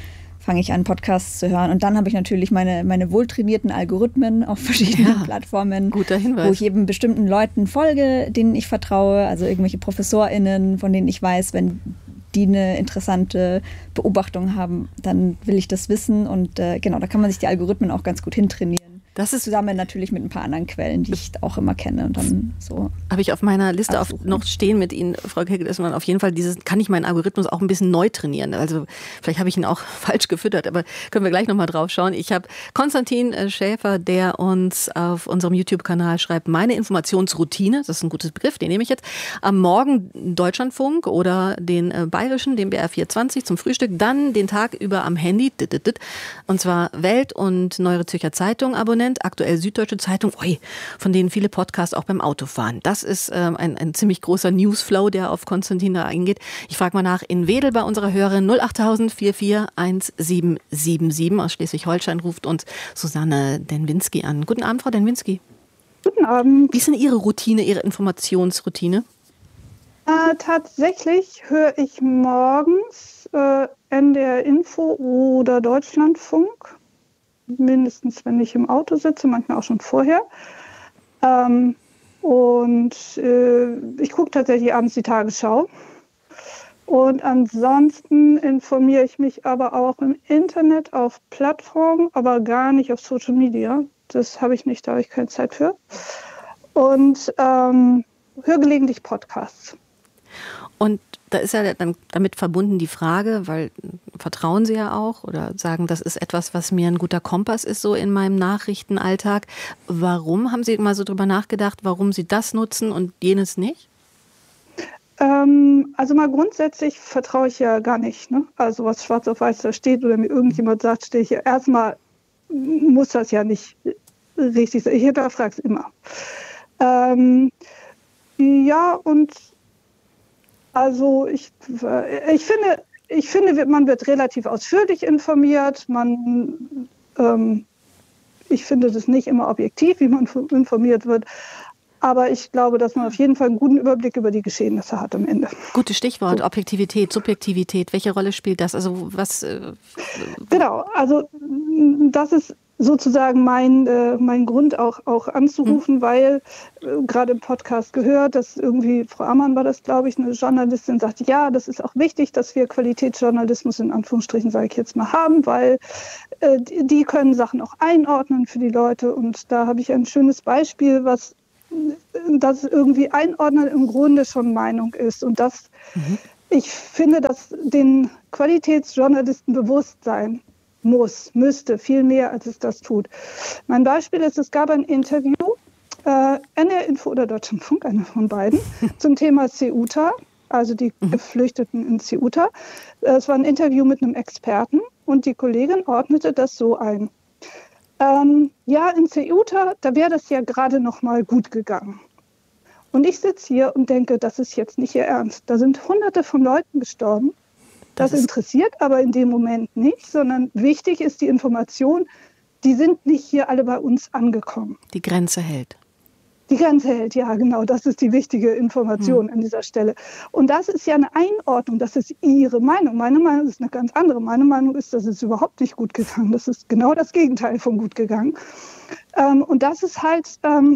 fange ich an, Podcasts zu hören. Und dann habe ich natürlich meine, meine wohltrainierten Algorithmen auf verschiedenen ja, Plattformen, guter Hinweis. Wo ich eben bestimmten Leuten folge, denen ich vertraue, also irgendwelche ProfessorInnen, von denen ich weiß, wenn die eine interessante Beobachtung haben, dann will ich das wissen. Und äh, genau, da kann man sich die Algorithmen auch ganz gut hintrainieren. Das ist zusammen natürlich mit ein paar anderen Quellen, die ich auch immer kenne. Und dann so habe ich auf meiner Liste auf, noch stehen mit Ihnen, Frau Kegel, dass man auf jeden Fall dieses, kann ich meinen Algorithmus auch ein bisschen neu trainieren. Also vielleicht habe ich ihn auch falsch gefüttert, aber können wir gleich nochmal drauf schauen. Ich habe Konstantin Schäfer, der uns auf unserem YouTube-Kanal schreibt, meine Informationsroutine, das ist ein gutes Begriff, den nehme ich jetzt, am Morgen Deutschlandfunk oder den Bayerischen, den B R vierundzwanzig zum Frühstück, dann den Tag über am Handy, und zwar Welt und Neue Zürcher Zeitung abonnieren, aktuell Süddeutsche Zeitung, oi, von denen viele Podcasts auch beim Autofahren. Das ist ähm, ein, ein ziemlich großer Newsflow, der auf Konstantin da eingeht. Ich frage mal nach in Wedel bei unserer Hörerin null acht null null vier vier eins sieben sieben sieben aus Schleswig-Holstein ruft uns Susanne Denwinski an. Guten Abend, Frau Denwinski. Guten Abend. Wie ist denn Ihre Routine, Ihre Informationsroutine? Äh, tatsächlich höre ich morgens äh, N D R Info oder Deutschlandfunk. Mindestens, wenn ich im Auto sitze, manchmal auch schon vorher. Ähm, und äh, ich gucke tatsächlich abends die Tagesschau. Und ansonsten informiere ich mich aber auch im Internet, auf Plattformen, aber gar nicht auf Social Media. Das habe ich nicht, da habe ich keine Zeit für. Und ähm, höre gelegentlich Podcasts. Und da ist ja dann damit verbunden die Frage, weil vertrauen Sie ja auch oder sagen, das ist etwas, was mir ein guter Kompass ist, so in meinem Nachrichtenalltag. Warum haben Sie mal so drüber nachgedacht, warum Sie das nutzen und jenes nicht? Ähm, also mal grundsätzlich vertraue ich ja gar nicht. Ne? Also was schwarz auf weiß da steht oder mir irgendjemand sagt, stehe ich ja. Erstmal muss das ja nicht richtig sein. Ich hinterfrage es immer. Ähm, ja, und also ich, ich finde, ich finde, man wird relativ ausführlich informiert. Man, ähm, ich finde das nicht immer objektiv, wie man informiert wird. Aber ich glaube, dass man auf jeden Fall einen guten Überblick über die Geschehnisse hat am Ende. Gutes Stichwort, so. Objektivität, Subjektivität. Welche Rolle spielt das? Also was? Äh, genau, also das ist sozusagen mein, äh, mein Grund auch, auch anzurufen, mhm. weil äh, gerade im Podcast gehört, dass irgendwie, Frau Ammann war das, glaube ich, eine Journalistin, sagte, ja, das ist auch wichtig, dass wir Qualitätsjournalismus in Anführungsstrichen, sage ich jetzt mal, haben, weil äh, die, die können Sachen auch einordnen für die Leute. Und da habe ich ein schönes Beispiel, was das irgendwie einordnen im Grunde schon Meinung ist. Und das, mhm. ich finde, dass den Qualitätsjournalisten bewusst sein muss, müsste, viel mehr, als es das tut. Mein Beispiel ist, es gab ein Interview, äh, N D R Info oder Deutschlandfunk, einer von beiden, zum Thema Ceuta, also die mhm. Geflüchteten in Ceuta. Es war ein Interview mit einem Experten und die Kollegin ordnete das so ein. Ähm, ja, in Ceuta, da wäre das ja gerade noch mal gut gegangen. Und ich sitze hier und denke, das ist jetzt nicht Ihr Ernst. Da sind Hunderte von Leuten gestorben. Das, das interessiert aber in dem Moment nicht, sondern wichtig ist die Information, die sind nicht hier alle bei uns angekommen. Die Grenze hält. Die Grenze hält, ja genau, das ist die wichtige Information hm. an dieser Stelle. Und das ist ja eine Einordnung, das ist Ihre Meinung. Meine Meinung ist eine ganz andere. Meine Meinung ist, das ist überhaupt nicht gut gegangen. Das ist genau das Gegenteil von gut gegangen. Ähm, und das ist halt, ähm,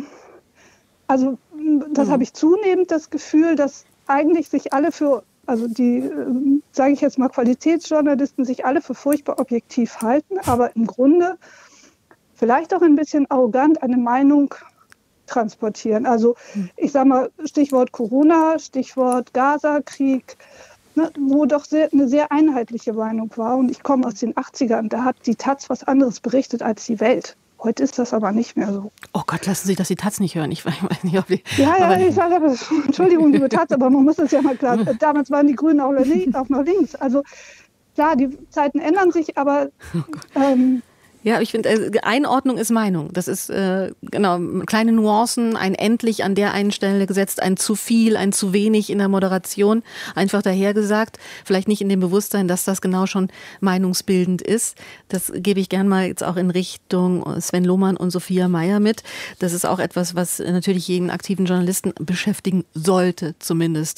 also das hm. habe ich zunehmend das Gefühl, dass eigentlich sich alle für Also die, äh, sage ich jetzt mal, Qualitätsjournalisten sich alle für furchtbar objektiv halten, aber im Grunde vielleicht auch ein bisschen arrogant eine Meinung transportieren. Also ich sage mal, Stichwort Corona, Stichwort Gaza-Krieg, ne, wo doch sehr, eine sehr einheitliche Meinung war. Und ich komme aus den achtzigern, da hat die Taz was anderes berichtet als die Welt. Heute ist das aber nicht mehr so. Oh Gott, lassen Sie das die Taz nicht hören. Ich weiß nicht, ob die, ja, ja, ich sage das. Entschuldigung, liebe Taz, aber man muss das ja mal klar. Damals waren die Grünen auch noch links. Also klar, die Zeiten ändern sich, aber ähm, ja, ich finde, äh, Einordnung ist Meinung. Das ist, äh, genau, kleine Nuancen, ein endlich an der einen Stelle gesetzt, ein zu viel, ein zu wenig in der Moderation, einfach dahergesagt. Vielleicht nicht in dem Bewusstsein, dass das genau schon meinungsbildend ist. Das gebe ich gern mal jetzt auch in Richtung Sven Lohmann und Sophia Meyer mit. Das ist auch etwas, was natürlich jeden aktiven Journalisten beschäftigen sollte, zumindest, Sven.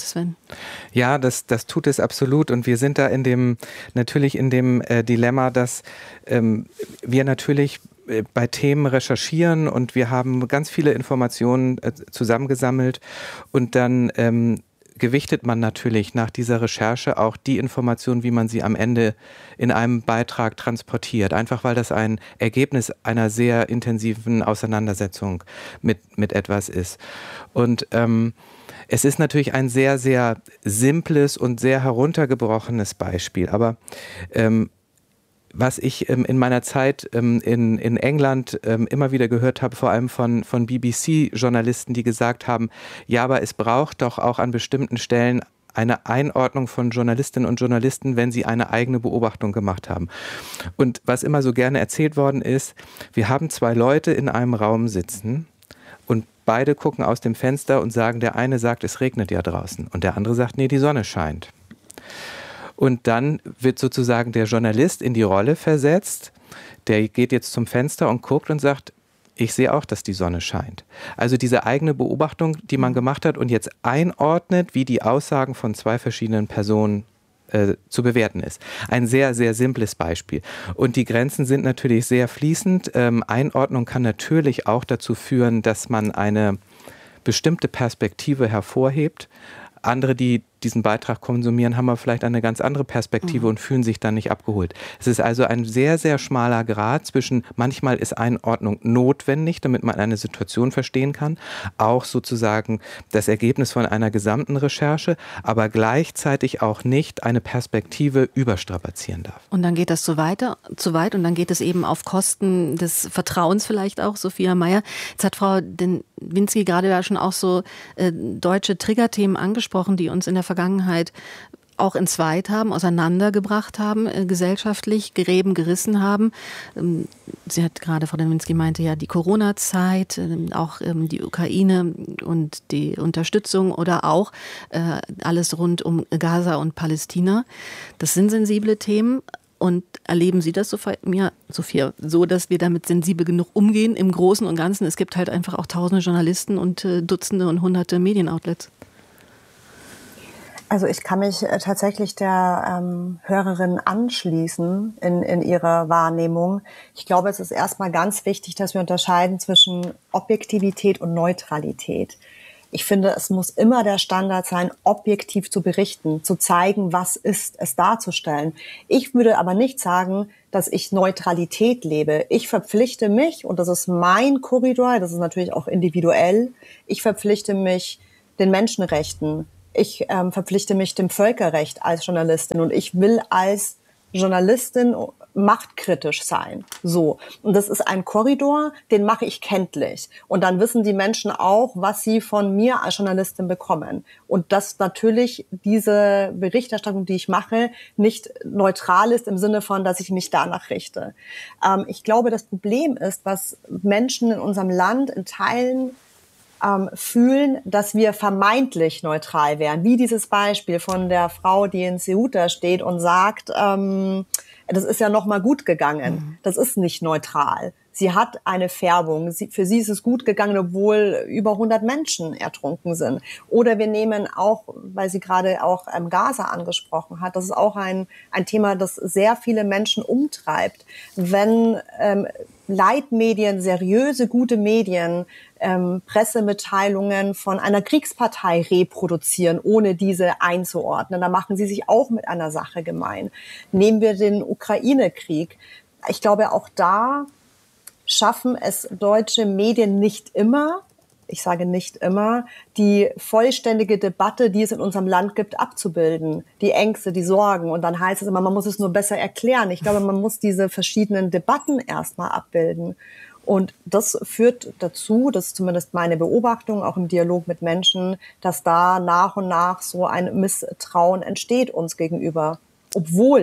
Ja, das, das tut es absolut. Und wir sind da in dem, natürlich in dem äh, Dilemma, dass ähm, wir natürlich äh, bei Themen recherchieren und wir haben ganz viele Informationen äh, zusammengesammelt und dann ähm, gewichtet man natürlich nach dieser Recherche auch die Informationen, wie man sie am Ende in einem Beitrag transportiert. Einfach weil das ein Ergebnis einer sehr intensiven Auseinandersetzung mit, mit etwas ist. Und ähm, es ist natürlich ein sehr, sehr simples und sehr heruntergebrochenes Beispiel. Aber ähm, was ich ähm, in meiner Zeit ähm, in, in England ähm, immer wieder gehört habe, vor allem von, von B B C-Journalisten, die gesagt haben, ja, aber es braucht doch auch an bestimmten Stellen eine Einordnung von Journalistinnen und Journalisten, wenn sie eine eigene Beobachtung gemacht haben. Und was immer so gerne erzählt worden ist, wir haben zwei Leute in einem Raum sitzen und beide gucken aus dem Fenster und sagen, der eine sagt, es regnet ja draußen und der andere sagt, nee, die Sonne scheint. Und dann wird sozusagen der Journalist in die Rolle versetzt, der geht jetzt zum Fenster und guckt und sagt, ich sehe auch, dass die Sonne scheint. Also diese eigene Beobachtung, die man gemacht hat und jetzt einordnet, wie die Aussagen von zwei verschiedenen Personen äh, zu bewerten ist. Ein sehr, sehr simples Beispiel. Und die Grenzen sind natürlich sehr fließend. Ähm, Einordnung kann natürlich auch dazu führen, dass man eine bestimmte Perspektive hervorhebt. Andere, die diesen Beitrag konsumieren, haben aber vielleicht eine ganz andere Perspektive mhm. und fühlen sich dann nicht abgeholt. Es ist also ein sehr, sehr schmaler Grat zwischen, manchmal ist Einordnung notwendig, damit man eine Situation verstehen kann, auch sozusagen das Ergebnis von einer gesamten Recherche, aber gleichzeitig auch nicht eine Perspektive überstrapazieren darf. Und dann geht das zu, weiter, zu weit und dann geht es eben auf Kosten des Vertrauens vielleicht auch, Sophia Meyer. Jetzt hat Frau Dynwinski gerade ja schon auch so äh, deutsche Triggerthemen angesprochen, die uns in der Vergangenheit auch entzweit haben, auseinandergebracht haben, äh, gesellschaftlich, Gräben gerissen haben. Ähm, sie hat gerade, Frau Dynwinski meinte ja, die Corona-Zeit, äh, auch ähm, die Ukraine und die Unterstützung oder auch äh, alles rund um Gaza und Palästina. Das sind sensible Themen. Und erleben Sie das, Sophia, Sophia, so, dass wir damit sensibel genug umgehen im Großen und Ganzen? Es gibt halt einfach auch tausende Journalisten und äh, Dutzende und hunderte Medienoutlets. Also ich kann mich äh, tatsächlich der ähm, Hörerin anschließen in, in ihrer Wahrnehmung. Ich glaube, es ist erstmal ganz wichtig, dass wir unterscheiden zwischen Objektivität und Neutralität. Ich finde, es muss immer der Standard sein, objektiv zu berichten, zu zeigen, was ist, es darzustellen. Ich würde aber nicht sagen, dass ich Neutralität lebe. Ich verpflichte mich, und das ist mein Korridor, das ist natürlich auch individuell, ich verpflichte mich den Menschenrechten. Ich ähm, verpflichte mich dem Völkerrecht als Journalistin und ich will als Journalistin machtkritisch sein. So. Und das ist ein Korridor, den mache ich kenntlich. Und dann wissen die Menschen auch, was sie von mir als Journalistin bekommen. Und dass natürlich diese Berichterstattung, die ich mache, nicht neutral ist im Sinne von, dass ich mich danach richte. Ähm, ich glaube, das Problem ist, was Menschen in unserem Land in Teilen Ähm, fühlen, dass wir vermeintlich neutral wären. Wie dieses Beispiel von der Frau, die in Ceuta steht und sagt, ähm, das ist ja noch mal gut gegangen. Mhm. Das ist nicht neutral. Sie hat eine Färbung. Sie, für sie ist es gut gegangen, obwohl über hundert Menschen ertrunken sind. Oder wir nehmen auch, weil sie gerade auch ähm, Gaza angesprochen hat, das ist auch ein, ein Thema, das sehr viele Menschen umtreibt. Wenn ähm, Leitmedien, seriöse, gute Medien, ähm, Pressemitteilungen von einer Kriegspartei reproduzieren, ohne diese einzuordnen, dann machen sie sich auch mit einer Sache gemein. Nehmen wir den Ukraine-Krieg. Ich glaube, auch da schaffen es deutsche Medien nicht immer, ich sage nicht immer, die vollständige Debatte, die es in unserem Land gibt, abzubilden. Die Ängste, die Sorgen. Und dann heißt es immer, man muss es nur besser erklären. Ich glaube, man muss diese verschiedenen Debatten erstmal abbilden. Und das führt dazu, das ist zumindest meine Beobachtung, auch im Dialog mit Menschen, dass da nach und nach so ein Misstrauen entsteht uns gegenüber. Obwohl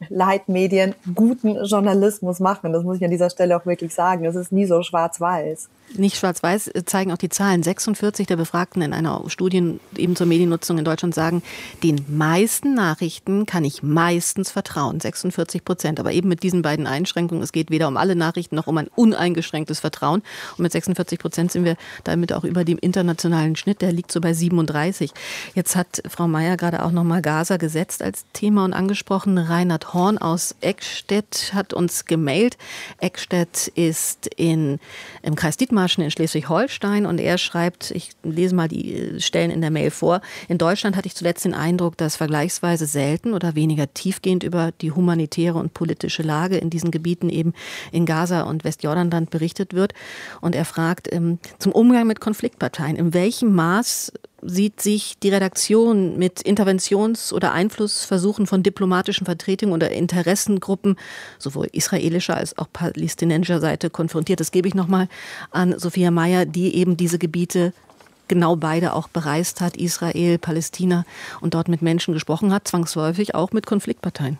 Leitmedien guten Journalismus machen. Das muss ich an dieser Stelle auch wirklich sagen. Es ist nie so schwarz-weiß. Nicht schwarz-weiß, zeigen auch die Zahlen. sechsundvierzig der Befragten in einer Studie eben zur Mediennutzung in Deutschland sagen, den meisten Nachrichten kann ich meistens vertrauen. sechsundvierzig Prozent. Aber eben mit diesen beiden Einschränkungen, es geht weder um alle Nachrichten noch um ein uneingeschränktes Vertrauen. Und mit sechsundvierzig Prozent sind wir damit auch über dem internationalen Schnitt. Der liegt so bei siebenunddreißig. Jetzt hat Frau Mayer gerade auch nochmal Gaza gesetzt als Thema und angesprochen. Reinhard Horn aus Eckstedt hat uns gemailt. Eckstedt ist in, im Kreis Dithmarschen in Schleswig-Holstein und er schreibt, ich lese mal die Stellen in der Mail vor, in Deutschland hatte ich zuletzt den Eindruck, dass vergleichsweise selten oder weniger tiefgehend über die humanitäre und politische Lage in diesen Gebieten eben in Gaza und Westjordanland berichtet wird. Und er fragt ähm, zum Umgang mit Konfliktparteien, in welchem Maß sieht sich die Redaktion mit Interventions- oder Einflussversuchen von diplomatischen Vertretungen oder Interessengruppen sowohl israelischer als auch palästinensischer Seite konfrontiert. Das gebe ich nochmal an Sophia Mayer, die eben diese Gebiete genau beide auch bereist hat, Israel, Palästina, und dort mit Menschen gesprochen hat, zwangsläufig auch mit Konfliktparteien.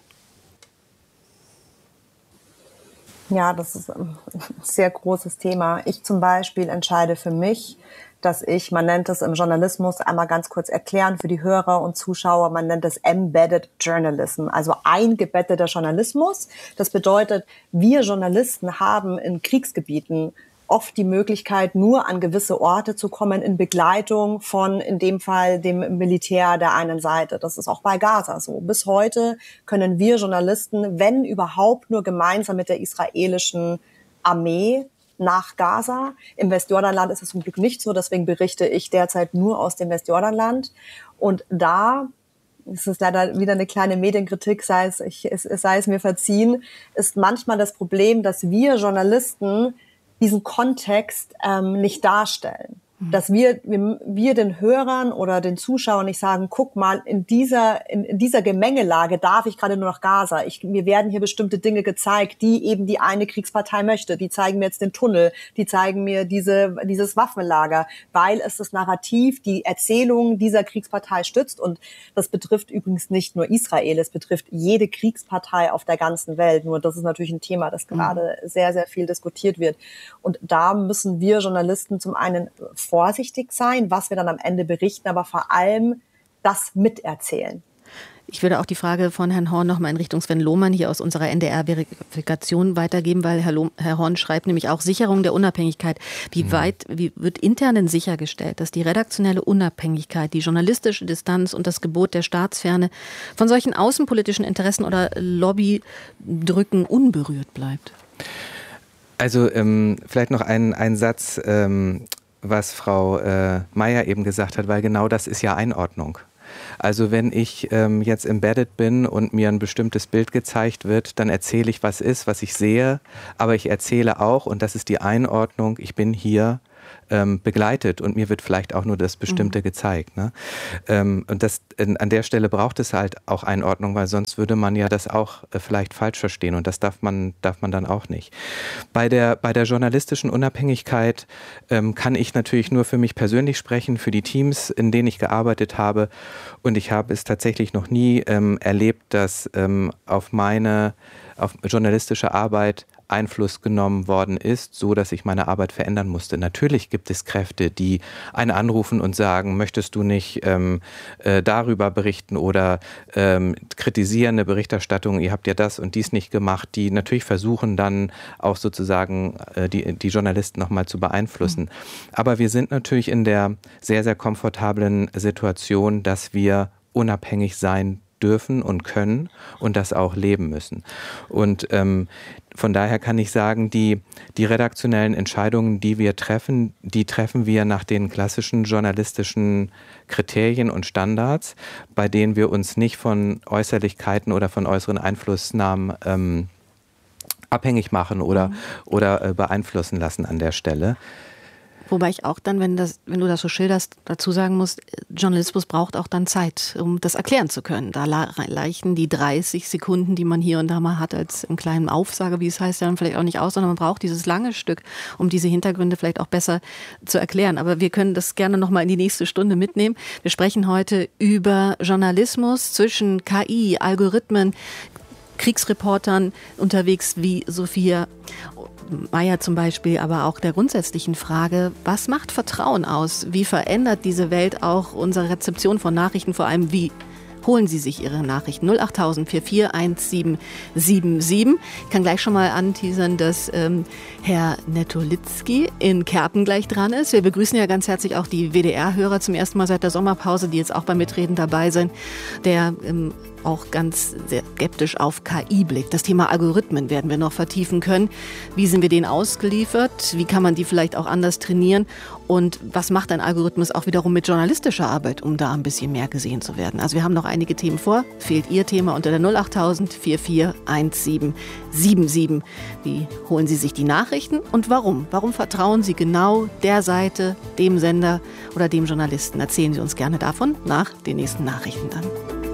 Ja, das ist ein sehr großes Thema. Ich zum Beispiel entscheide für mich, dass ich, man nennt es im Journalismus, einmal ganz kurz erklären für die Hörer und Zuschauer, man nennt es Embedded Journalism, also eingebetteter Journalismus. Das bedeutet, wir Journalisten haben in Kriegsgebieten oft die Möglichkeit, nur an gewisse Orte zu kommen in Begleitung von, in dem Fall, dem Militär der einen Seite. Das ist auch bei Gaza so. Bis heute können wir Journalisten, wenn überhaupt, nur gemeinsam mit der israelischen Armee nach Gaza. Im Westjordanland ist es zum Glück nicht so, deswegen berichte ich derzeit nur aus dem Westjordanland. Und da, es ist leider wieder eine kleine Medienkritik, sei es, ich, es, sei es mir verziehen, ist manchmal das Problem, dass wir Journalisten diesen Kontext ähm, nicht darstellen. Dass wir, wir, wir den Hörern oder den Zuschauern nicht sagen, guck mal, in dieser, in, in dieser Gemengelage darf ich gerade nur nach Gaza. Ich, mir werden hier bestimmte Dinge gezeigt, die eben die eine Kriegspartei möchte. Die zeigen mir jetzt den Tunnel, die zeigen mir diese, dieses Waffenlager, weil es das Narrativ, die Erzählung dieser Kriegspartei stützt. Und das betrifft übrigens nicht nur Israel, es betrifft jede Kriegspartei auf der ganzen Welt. Nur das ist natürlich ein Thema, das gerade mhm. sehr, sehr viel diskutiert wird. Und da müssen wir Journalisten zum einen vorsichtig sein, was wir dann am Ende berichten, aber vor allem das miterzählen. Ich würde auch die Frage von Herrn Horn noch mal in Richtung Sven Lohmann hier aus unserer N D R-Verifikation weitergeben, weil Herr, Loh, Herr Horn schreibt nämlich auch Sicherung der Unabhängigkeit. Wie mhm. weit wie wird intern denn sichergestellt, dass die redaktionelle Unabhängigkeit, die journalistische Distanz und das Gebot der Staatsferne von solchen außenpolitischen Interessen oder Lobbydrücken unberührt bleibt? Also ähm, vielleicht noch ein, ein Satz, ähm, was Frau äh, Mayer eben gesagt hat, weil genau das ist ja Einordnung. Also wenn ich ähm, jetzt embedded bin und mir ein bestimmtes Bild gezeigt wird, dann erzähle ich, was ist, was ich sehe, aber ich erzähle auch, und das ist die Einordnung, ich bin hier ähm, begleitet und mir wird vielleicht auch nur das Bestimmte mhm. gezeigt. Ne? Ähm, und das, in, an der Stelle braucht es halt auch Einordnung, weil sonst würde man ja das auch äh, vielleicht falsch verstehen und das darf man, darf man dann auch nicht. Bei der, bei der journalistischen Unabhängigkeit ähm, kann ich natürlich nur für mich persönlich sprechen, für die Teams, in denen ich gearbeitet habe, und ich habe es tatsächlich noch nie ähm, erlebt, dass ähm, auf meine auf journalistische Arbeit Einfluss genommen worden ist, so dass ich meine Arbeit verändern musste. Natürlich gibt es Kräfte, die einen anrufen und sagen, möchtest du nicht ähm, äh, darüber berichten oder ähm, kritisieren eine Berichterstattung, ihr habt ja das und dies nicht gemacht, die natürlich versuchen dann auch sozusagen äh, die, die Journalisten nochmal zu beeinflussen. Mhm. Aber wir sind natürlich in der sehr, sehr komfortablen Situation, dass wir unabhängig sein dürfen und können und das auch leben müssen. Und ähm, von daher kann ich sagen, die, die redaktionellen Entscheidungen, die wir treffen, die treffen wir nach den klassischen journalistischen Kriterien und Standards, bei denen wir uns nicht von Äußerlichkeiten oder von äußeren Einflussnahmen ähm, abhängig machen oder, mhm. oder äh, beeinflussen lassen an der Stelle. Wobei ich auch dann, wenn, das, wenn du das so schilderst, dazu sagen muss, Journalismus braucht auch dann Zeit, um das erklären zu können. Da reichen die dreißig Sekunden, die man hier und da mal hat, als im kleinen Aufsager, wie es heißt, ja dann vielleicht auch nicht aus, sondern man braucht dieses lange Stück, um diese Hintergründe vielleicht auch besser zu erklären. Aber wir können das gerne noch mal in die nächste Stunde mitnehmen. Wir sprechen heute über Journalismus zwischen K I, Algorithmen, Kriegsreportern unterwegs wie Sophia Meyer zum Beispiel, aber auch der grundsätzlichen Frage, was macht Vertrauen aus? Wie verändert diese Welt auch unsere Rezeption von Nachrichten? Vor allem, wie holen Sie sich Ihre Nachrichten? null acht null null vier vier eins sieben sieben sieben. Ich kann gleich schon mal anteasern, dass ähm, Herr Netolitzki in Kerpen gleich dran ist. Wir begrüßen ja ganz herzlich auch die W D R-Hörer zum ersten Mal seit der Sommerpause, die jetzt auch beim Mitreden dabei sind, der ähm, auch ganz sehr skeptisch auf K I blickt. Das Thema Algorithmen werden wir noch vertiefen können. Wie sind wir denen ausgeliefert? Wie kann man die vielleicht auch anders trainieren? Und was macht ein Algorithmus auch wiederum mit journalistischer Arbeit, um da ein bisschen mehr gesehen zu werden? Also wir haben noch einige Themen vor. Fehlt Ihr Thema unter der null acht null null vier vier eins sieben sieben sieben. Wie holen Sie sich die Nachrichten und warum? Warum vertrauen Sie genau der Seite, dem Sender oder dem Journalisten? Erzählen Sie uns gerne davon nach den nächsten Nachrichten dann.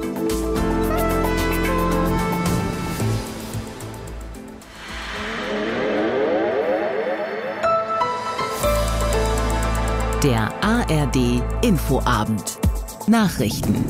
Der A R D Infoabend. Nachrichten.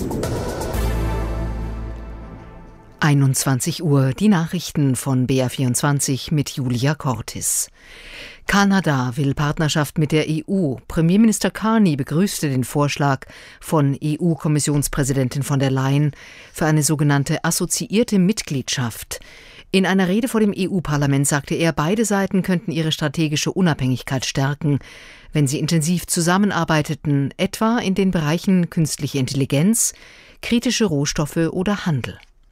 einundzwanzig Uhr, die Nachrichten von B R vierundzwanzig mit Julia Cortis. Kanada will Partnerschaft mit der E U. Premierminister Carney begrüßte den Vorschlag von E U-Kommissionspräsidentin von der Leyen für eine sogenannte assoziierte Mitgliedschaft. In einer Rede vor dem E U-Parlament sagte er, beide Seiten könnten ihre strategische Unabhängigkeit stärken, wenn sie intensiv zusammenarbeiteten, etwa in den Bereichen künstliche Intelligenz, kritische Rohstoffe oder Handel.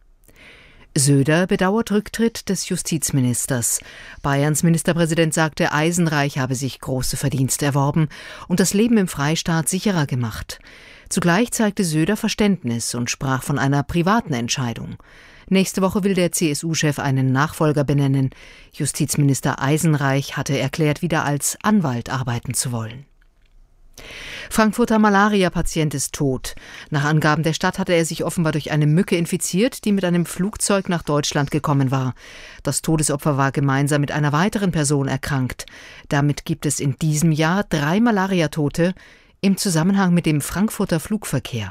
Söder bedauert Rücktritt des Justizministers. Bayerns Ministerpräsident sagte, Eisenreich habe sich große Verdienste erworben und das Leben im Freistaat sicherer gemacht. Zugleich zeigte Söder Verständnis und sprach von einer privaten Entscheidung. Nächste Woche will der C S U-Chef einen Nachfolger benennen. Justizminister Eisenreich hatte erklärt, wieder als Anwalt arbeiten zu wollen. Frankfurter Malaria-Patient ist tot. Nach Angaben der Stadt hatte er sich offenbar durch eine Mücke infiziert, die mit einem Flugzeug nach Deutschland gekommen war. Das Todesopfer war gemeinsam mit einer weiteren Person erkrankt. Damit gibt es in diesem Jahr drei Malariatote im Zusammenhang mit dem Frankfurter Flugverkehr.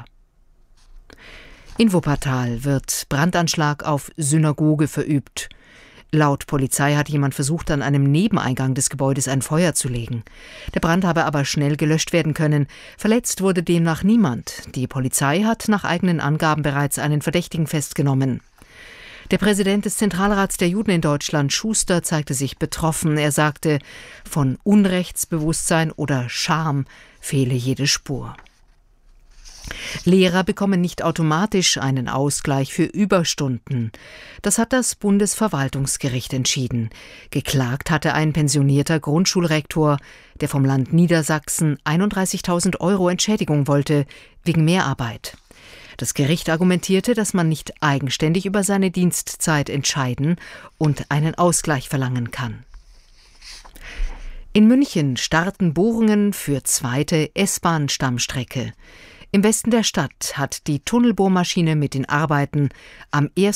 In Wuppertal wird Brandanschlag auf Synagoge verübt. Laut Polizei hat jemand versucht, an einem Nebeneingang des Gebäudes ein Feuer zu legen. Der Brand habe aber schnell gelöscht werden können. Verletzt wurde demnach niemand. Die Polizei hat nach eigenen Angaben bereits einen Verdächtigen festgenommen. Der Präsident des Zentralrats der Juden in Deutschland, Schuster, zeigte sich betroffen. Er sagte, von Unrechtsbewusstsein oder Scham fehle jede Spur. Lehrer bekommen nicht automatisch einen Ausgleich für Überstunden. Das hat das Bundesverwaltungsgericht entschieden. Geklagt hatte ein pensionierter Grundschulrektor, der vom Land Niedersachsen einunddreißigtausend Euro Entschädigung wollte, wegen Mehrarbeit. Das Gericht argumentierte, dass man nicht eigenständig über seine Dienstzeit entscheiden und einen Ausgleich verlangen kann. In München starten Bohrungen für zweite S-Bahn-Stammstrecke. Im Westen der Stadt hat die Tunnelbohrmaschine mit den Arbeiten am ersten